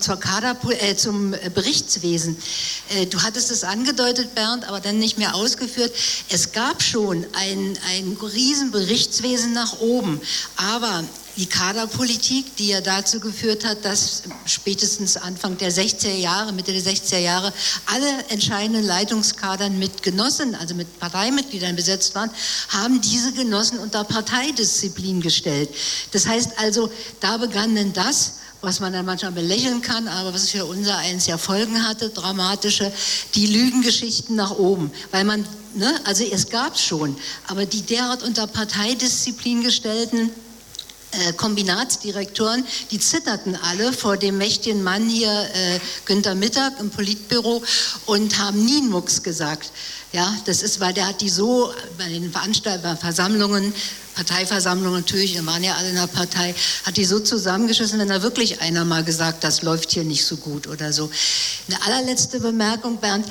Berichtswesen. Du hattest es angedeutet, Bernd, aber dann nicht mehr ausgeführt. Es gab schon ein riesen Berichtswesen nach oben, aber die Kaderpolitik, die ja dazu geführt hat, dass spätestens Anfang der 60er Jahre, Mitte der 60er Jahre, alle entscheidenden Leitungskadern mit Genossen, also mit Parteimitgliedern besetzt waren, haben diese Genossen unter Parteidisziplin gestellt. Das heißt also, da begann denn das, was man dann manchmal belächeln kann, aber was für unser eins ja Folgen hatte, dramatische, die Lügengeschichten nach oben. Weil man, also es gab schon, aber die derart unter Parteidisziplin gestellten Kombinatsdirektoren, die zitterten alle vor dem mächtigen Mann hier, Günther Mittag im Politbüro, und haben nie einen Mucks gesagt. Ja, das ist, weil der hat die so bei den Versammlungen, Parteiversammlungen natürlich, wir waren ja alle in der Partei, hat die so zusammengeschissen, wenn da wirklich einer mal gesagt, das läuft hier nicht so gut oder so. Eine allerletzte Bemerkung, Bernd,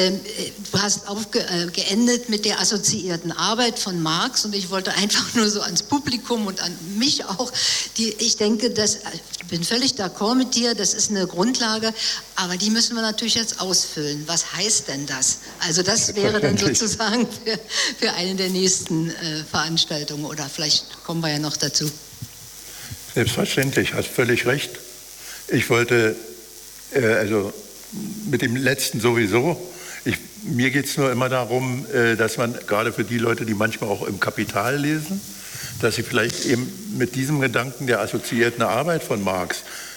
du hast geendet mit der assoziierten Arbeit von Marx, und ich wollte einfach nur so ans Publikum und an mich auch, ich denke, ich bin völlig d'accord mit dir, das ist eine Grundlage, aber die müssen wir natürlich jetzt ausfüllen. Was heißt denn das? Also das wäre dann sozusagen für eine der nächsten Veranstaltungen, oder vielleicht kommen wir ja noch dazu. Selbstverständlich, hast völlig recht. Ich wollte, also mit dem letzten sowieso, mir geht es nur immer darum, dass man gerade für die Leute, die manchmal auch im Kapital lesen, dass sie vielleicht eben mit diesem Gedanken der assoziierten Arbeit von Marx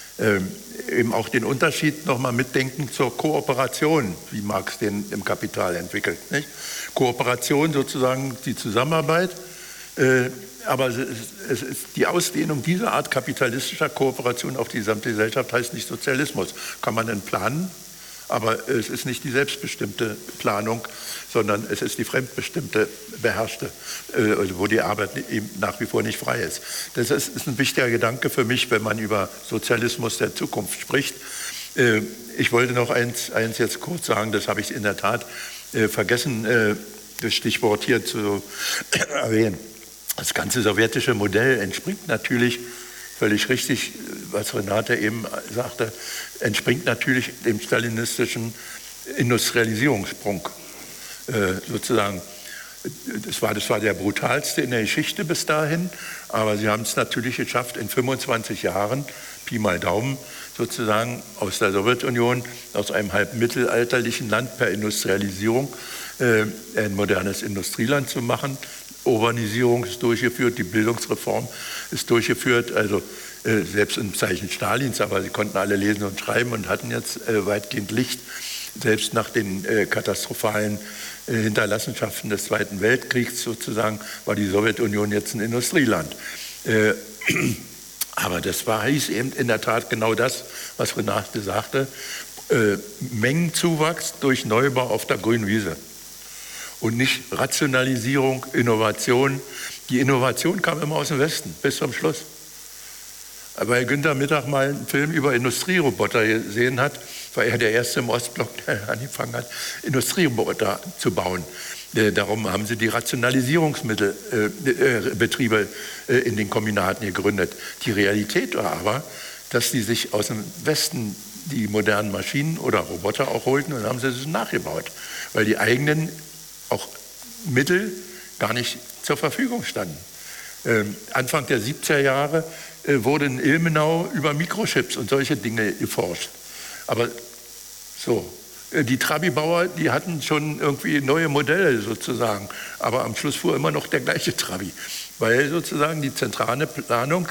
eben auch den Unterschied nochmal mitdenken zur Kooperation, wie Marx den im Kapital entwickelt. Nicht? Kooperation sozusagen die Zusammenarbeit, aber es ist die Ausdehnung dieser Art kapitalistischer Kooperation auf die gesamte Gesellschaft heißt nicht Sozialismus. Kann man dann planen, aber es ist nicht die selbstbestimmte Planung, sondern es ist die fremdbestimmte, beherrschte, wo die Arbeit eben nach wie vor nicht frei ist. Das ist ein wichtiger Gedanke für mich, wenn man über Sozialismus der Zukunft spricht. Ich wollte noch eins jetzt kurz sagen, das habe ich in der Tat vergessen, das Stichwort hier zu erwähnen. Das ganze sowjetische Modell entspringt natürlich, völlig richtig, was Renate eben sagte, entspringt natürlich dem stalinistischen Industrialisierungssprung. Sozusagen, das war der brutalste in der Geschichte bis dahin, aber sie haben es natürlich geschafft, in 25 Jahren, Pi mal Daumen, sozusagen aus der Sowjetunion, aus einem halb mittelalterlichen Land per Industrialisierung ein modernes Industrieland zu machen. Urbanisierung ist durchgeführt, die Bildungsreform ist durchgeführt, also selbst im Zeichen Stalins, aber sie konnten alle lesen und schreiben und hatten jetzt weitgehend Licht. Selbst nach den katastrophalen Hinterlassenschaften des Zweiten Weltkriegs sozusagen war die Sowjetunion jetzt ein Industrieland. Aber das hieß eben in der Tat genau das, was Renate sagte, Mengenzuwachs durch Neubau auf der grünen Wiese. Und nicht Rationalisierung, Innovation. Die Innovation kam immer aus dem Westen, bis zum Schluss. Weil Günther Mittag mal einen Film über Industrieroboter gesehen hat, war er der Erste im Ostblock, der angefangen hat, Industrieroboter zu bauen. Darum haben sie die Rationalisierungsbetriebe in den Kombinaten gegründet. Die Realität war aber, dass die sich aus dem Westen die modernen Maschinen oder Roboter auch holten und haben sie es nachgebaut, weil die eigenen auch Mittel gar nicht zur Verfügung standen. Anfang der 70er Jahre wurde in Ilmenau über Mikrochips und solche Dinge geforscht. Aber so, die Trabi-Bauer, die hatten schon irgendwie neue Modelle sozusagen, aber am Schluss fuhr immer noch der gleiche Trabi, weil sozusagen die zentrale Planung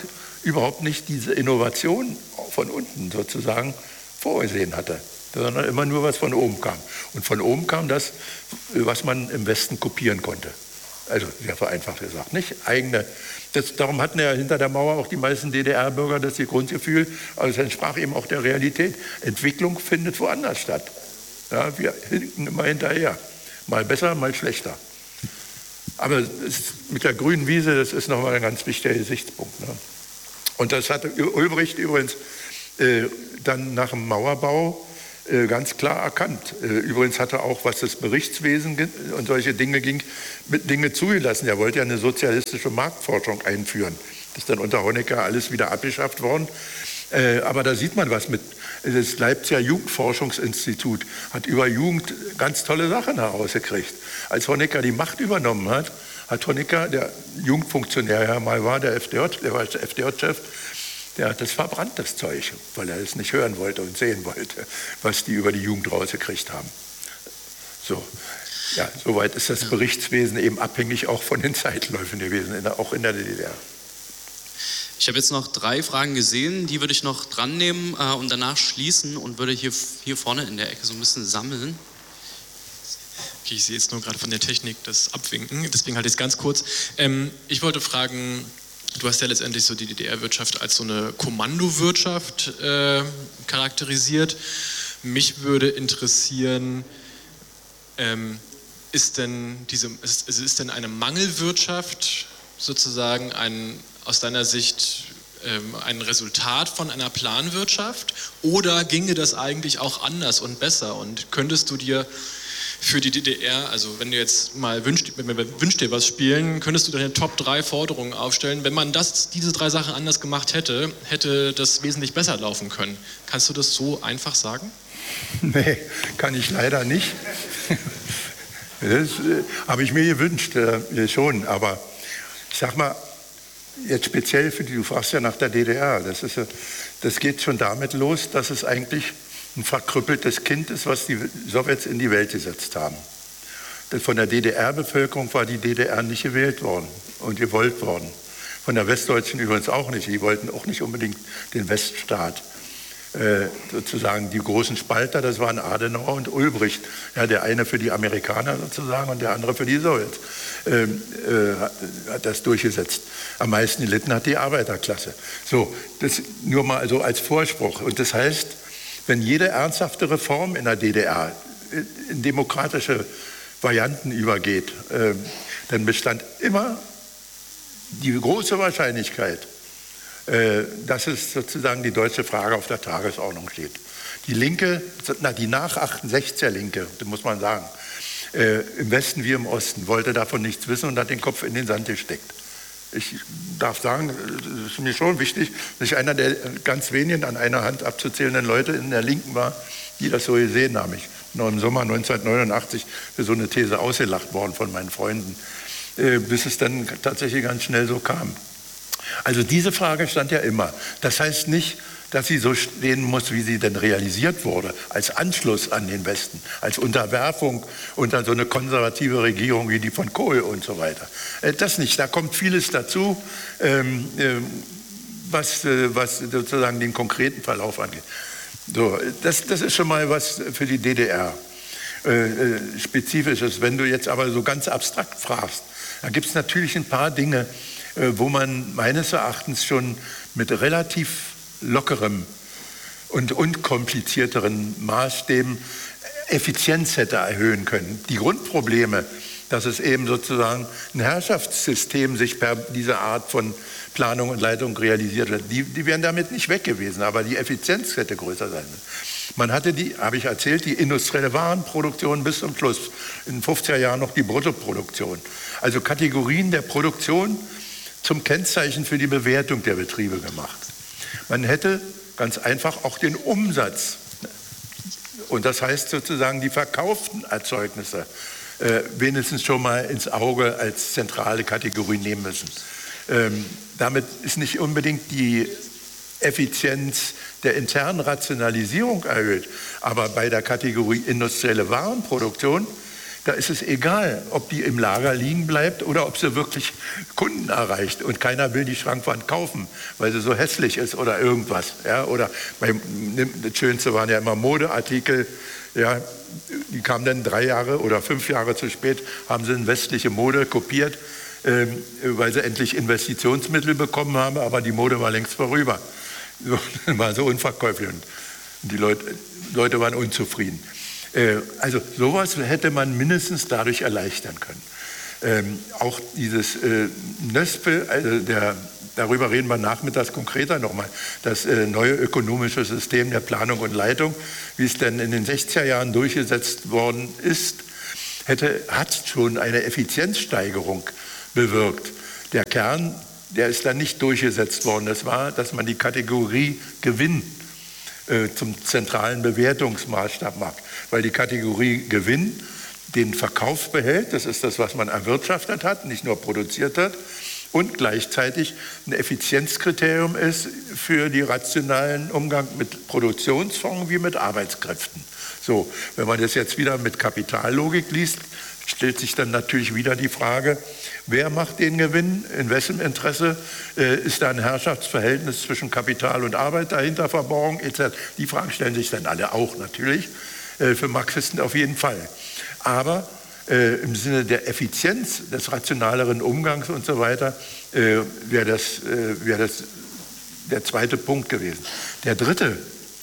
überhaupt nicht diese Innovation von unten sozusagen vorgesehen hatte, sondern immer nur was von oben kam. Und von oben kam das, was man im Westen kopieren konnte. Also sehr vereinfacht gesagt, nicht? Darum hatten ja hinter der Mauer auch die meisten DDR-Bürger das Grundgefühl, also es entsprach eben auch der Realität. Entwicklung findet woanders statt. Ja, wir hinken immer hinterher. Mal besser, mal schlechter. Aber mit der grünen Wiese, das ist nochmal ein ganz wichtiger Gesichtspunkt. Ne? Und das hatte Ulbricht übrigens dann nach dem Mauerbau ganz klar erkannt. Übrigens hat er auch, was das Berichtswesen und solche Dinge ging, mit Dinge zugelassen. Er wollte ja eine sozialistische Marktforschung einführen. Das ist dann unter Honecker alles wieder abgeschafft worden. Aber da sieht man was mit. Das Leipziger Jugendforschungsinstitut hat über Jugend ganz tolle Sachen herausgekriegt. Als Honecker die Macht übernommen hat, hat Honecker, der Jugendfunktionär ja mal war, der war FDJ-Chef, der hat das verbrannt, das Zeug, weil er es nicht hören wollte und sehen wollte, was die über die Jugend rausgekriegt haben. So, ja, soweit ist das Berichtswesen eben abhängig auch von den Zeitläufen gewesen, auch in der DDR. Ich habe jetzt noch 3 Fragen gesehen, die würde ich noch dran nehmen und danach schließen und würde hier vorne in der Ecke so ein bisschen sammeln. Okay, ich sehe jetzt nur gerade von der Technik das Abwinken, deswegen halt jetzt ganz kurz. Ich wollte fragen, du hast ja letztendlich so die DDR-Wirtschaft als so eine Kommandowirtschaft charakterisiert. Mich würde interessieren, ist denn eine Mangelwirtschaft sozusagen aus deiner Sicht ein Resultat von einer Planwirtschaft oder ginge das eigentlich auch anders und besser? Und könntest du dir für die DDR, also wenn du jetzt mal wünschst dir was spielen, könntest du deine Top 3 Forderungen aufstellen? Wenn man diese 3 Sachen anders gemacht hätte, hätte das wesentlich besser laufen können. Kannst du das so einfach sagen? Nee, kann ich leider nicht. Das habe ich mir gewünscht, schon. Aber ich sag mal, jetzt speziell du fragst ja nach der DDR, das geht schon damit los, dass es eigentlich ein verkrüppeltes Kind ist, was die Sowjets in die Welt gesetzt haben. Denn von der DDR-Bevölkerung war die DDR nicht gewählt worden und gewollt worden. Von der Westdeutschen übrigens auch nicht. Die wollten auch nicht unbedingt den Weststaat. Sozusagen die großen Spalter, das waren Adenauer und Ulbricht. Ja, der eine für die Amerikaner sozusagen und der andere für die Sowjets hat das durchgesetzt. Am meisten gelitten hat die Arbeiterklasse. So, das nur mal so als Vorspruch. Und das heißt, wenn jede ernsthafte Reform in der DDR in demokratische Varianten übergeht, dann bestand immer die große Wahrscheinlichkeit, dass es sozusagen die deutsche Frage auf der Tagesordnung steht. Die Linke, die nach 68er Linke, das muss man sagen, im Westen wie im Osten, wollte davon nichts wissen und hat den Kopf in den Sand gesteckt. Ich darf sagen, es ist mir schon wichtig, dass ich einer der ganz wenigen an einer Hand abzuzählenden Leute in der Linken war, die das so gesehen haben. Ich bin noch im Sommer 1989 für so eine These ausgelacht worden von meinen Freunden, bis es dann tatsächlich ganz schnell so kam. Also diese Frage stand ja immer. Das heißt nicht, dass sie so stehen muss, wie sie denn realisiert wurde, als Anschluss an den Westen, als Unterwerfung unter so eine konservative Regierung wie die von Kohl und so weiter. Das nicht, da kommt vieles dazu, was sozusagen den konkreten Verlauf angeht. So, das ist schon mal was für die DDR. Spezifisches. Wenn du jetzt aber so ganz abstrakt fragst, da gibt es natürlich ein paar Dinge, wo man meines Erachtens schon mit relativ lockerem und unkomplizierteren Maßstäben Effizienz hätte erhöhen können. Die Grundprobleme, dass es eben sozusagen ein Herrschaftssystem sich per diese Art von Planung und Leitung realisiert hat, die wären damit nicht weg gewesen, aber die Effizienz hätte größer sein müssen. Man hatte habe ich erzählt, die industrielle Warenproduktion bis zum Schluss, in den 50er Jahren noch die Bruttoproduktion. Also Kategorien der Produktion zum Kennzeichen für die Bewertung der Betriebe gemacht. Man hätte ganz einfach auch den Umsatz, und das heißt sozusagen die verkauften Erzeugnisse, wenigstens schon mal ins Auge als zentrale Kategorie nehmen müssen. Damit ist nicht unbedingt die Effizienz der internen Rationalisierung erhöht, aber bei der Kategorie industrielle Warenproduktion, Da ist es egal, ob die im Lager liegen bleibt oder ob sie wirklich Kunden erreicht. Und keiner will die Schrankwand kaufen, weil sie so hässlich ist oder irgendwas. Ja? Oder das Schönste waren ja immer Modeartikel. Ja? Die kamen dann 3 Jahre oder 5 Jahre zu spät, haben sie in westliche Mode kopiert, weil sie endlich Investitionsmittel bekommen haben, aber die Mode war längst vorüber. So, war so unverkäuflich und die Leute waren unzufrieden. Also sowas hätte man mindestens dadurch erleichtern können. Auch dieses NÖSPE, also darüber reden wir nachmittags konkreter nochmal, das neue ökonomische System der Planung und Leitung, wie es denn in den 60er Jahren durchgesetzt worden ist, hat schon eine Effizienzsteigerung bewirkt. Der Kern, der ist dann nicht durchgesetzt worden. Das war, dass man die Kategorie Gewinn zum zentralen Bewertungsmaßstab macht, weil die Kategorie Gewinn den Verkauf behält, das ist das, was man erwirtschaftet hat, nicht nur produziert hat, und gleichzeitig ein Effizienzkriterium ist für den rationalen Umgang mit Produktionsformen wie mit Arbeitskräften. So, wenn man das jetzt wieder mit Kapitallogik liest, stellt sich dann natürlich wieder die Frage, wer macht den Gewinn, in wessen Interesse, ist da ein Herrschaftsverhältnis zwischen Kapital und Arbeit dahinter verborgen, etc. Die Fragen stellen sich dann alle auch natürlich, für Marxisten auf jeden Fall. Aber im Sinne der Effizienz, des rationaleren Umgangs und so weiter, wäre das der zweite Punkt gewesen. Der dritte,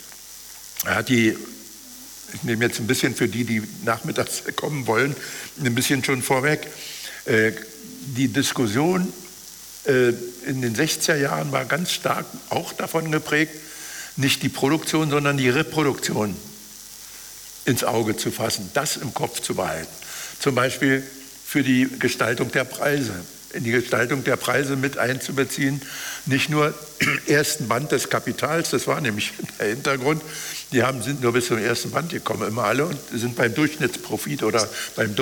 ich nehme jetzt ein bisschen für die nachmittags kommen wollen, ein bisschen schon vorweg. Die Diskussion in den 60er Jahren war ganz stark auch davon geprägt, nicht die Produktion, sondern die Reproduktion ins Auge zu fassen, das im Kopf zu behalten. Zum Beispiel für die Gestaltung der Preise. In die Gestaltung der Preise mit einzubeziehen, nicht nur im ersten Band des Kapitals, das war nämlich der Hintergrund, die sind nur bis zum ersten Band gekommen, immer alle, und sind beim Durchschnittsprofit oder beim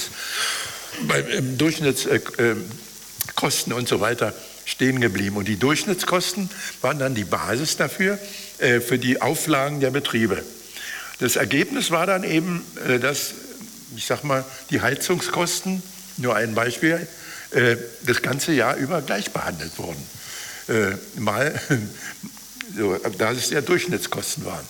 Durchschnittskosten und so weiter stehen geblieben. Und die Durchschnittskosten waren dann die Basis dafür, für die Auflagen der Betriebe. Das Ergebnis war dann eben, dass, ich sag mal, die Heizungskosten, nur ein Beispiel, das ganze Jahr über gleich behandelt wurden. Da es ja Durchschnittskosten waren.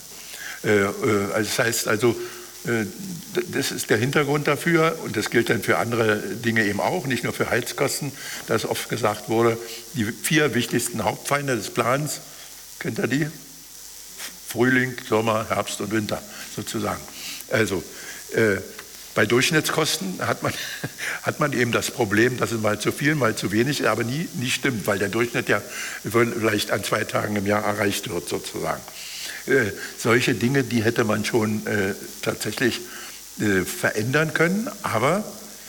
Das heißt also, das ist der Hintergrund dafür, und das gilt dann für andere Dinge eben auch, nicht nur für Heizkosten, dass oft gesagt wurde, die 4 wichtigsten Hauptfeinde des Plans, kennt ihr die? Frühling, Sommer, Herbst und Winter sozusagen. Also bei Durchschnittskosten hat man eben das Problem, dass es mal zu viel, mal zu wenig, aber nie stimmt, weil der Durchschnitt ja vielleicht an 2 Tagen im Jahr erreicht wird sozusagen. Solche Dinge, die hätte man schon tatsächlich verändern können, aber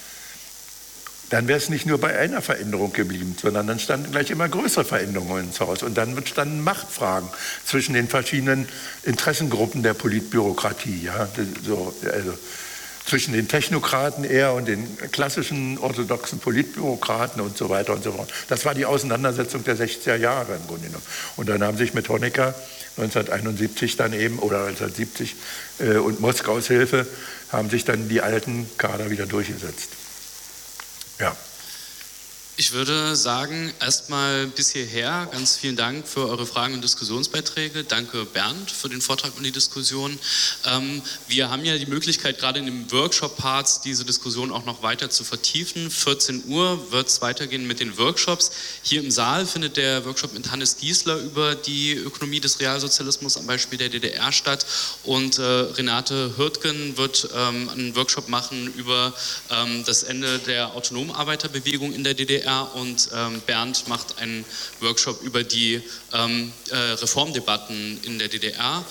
dann wäre es nicht nur bei einer Veränderung geblieben, sondern dann standen gleich immer größere Veränderungen ins Haus. Und dann standen Machtfragen zwischen den verschiedenen Interessengruppen der Politbürokratie. Ja? Also zwischen den Technokraten eher und den klassischen orthodoxen Politbürokraten und so weiter und so fort. Das war die Auseinandersetzung der 60er Jahre im Grunde genommen. Und dann haben sich mit Honecker 1971 dann eben, oder 1970 und Moskaus Hilfe, haben sich dann die alten Kader wieder durchgesetzt. Ja. Ich würde sagen, erstmal bis hierher. Ganz vielen Dank für eure Fragen und Diskussionsbeiträge. Danke Bernd für den Vortrag und die Diskussion. Wir haben ja die Möglichkeit, gerade in den Workshop-Parts diese Diskussion auch noch weiter zu vertiefen. 14 Uhr wird es weitergehen mit den Workshops. Hier im Saal findet der Workshop mit Hannes Giesler über die Ökonomie des Realsozialismus am Beispiel der DDR statt. Und Renate Hürtgen wird einen Workshop machen über das Ende der Autonomarbeiterbewegung in der DDR. Und Bernd macht einen Workshop über die Reformdebatten in der DDR.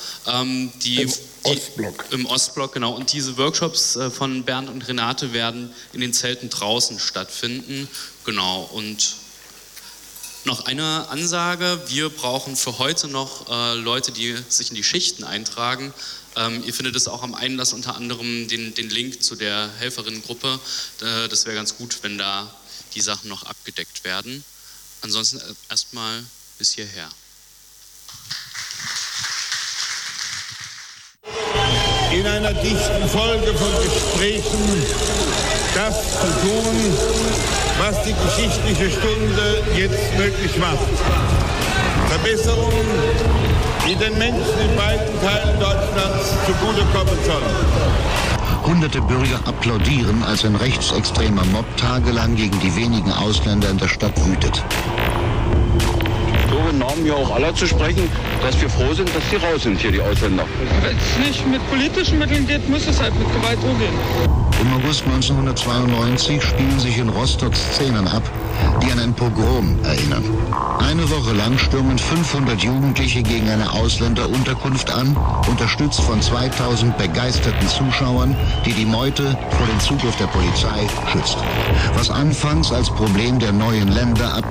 Ostblock. Im Ostblock, genau. Und diese Workshops von Bernd und Renate werden in den Zelten draußen stattfinden. Genau. Und noch eine Ansage. Wir brauchen für heute noch Leute, die sich in die Schichten eintragen. Ihr findet es auch am Einlass unter anderem den Link zu der Helferinnengruppe. Das wäre ganz gut, wenn da die Sachen noch abgedeckt werden. Ansonsten erstmal bis hierher. in einer dichten Folge von Gesprächen das zu tun, was die geschichtliche Stunde jetzt möglich macht. Verbesserungen, die den Menschen in beiden Teilen Deutschlands zugutekommen sollen. Hunderte Bürger applaudieren, als ein rechtsextremer Mob tagelang gegen die wenigen Ausländer in der Stadt wütet. So im Namen ja auch aller zu sprechen, dass wir froh sind, dass sie raus sind hier, die Ausländer. Wenn es nicht mit politischen Mitteln geht, muss es halt mit Gewalt umgehen. Im August 1992 spielen sich in Rostock Szenen ab, die an ein Pogrom erinnern. Eine Woche lang stürmen 500 Jugendliche gegen eine Ausländerunterkunft an, unterstützt von 2000 begeisterten Zuschauern, die die Meute vor dem Zugriff der Polizei schützt. Was anfangs als Problem der neuen Länder ab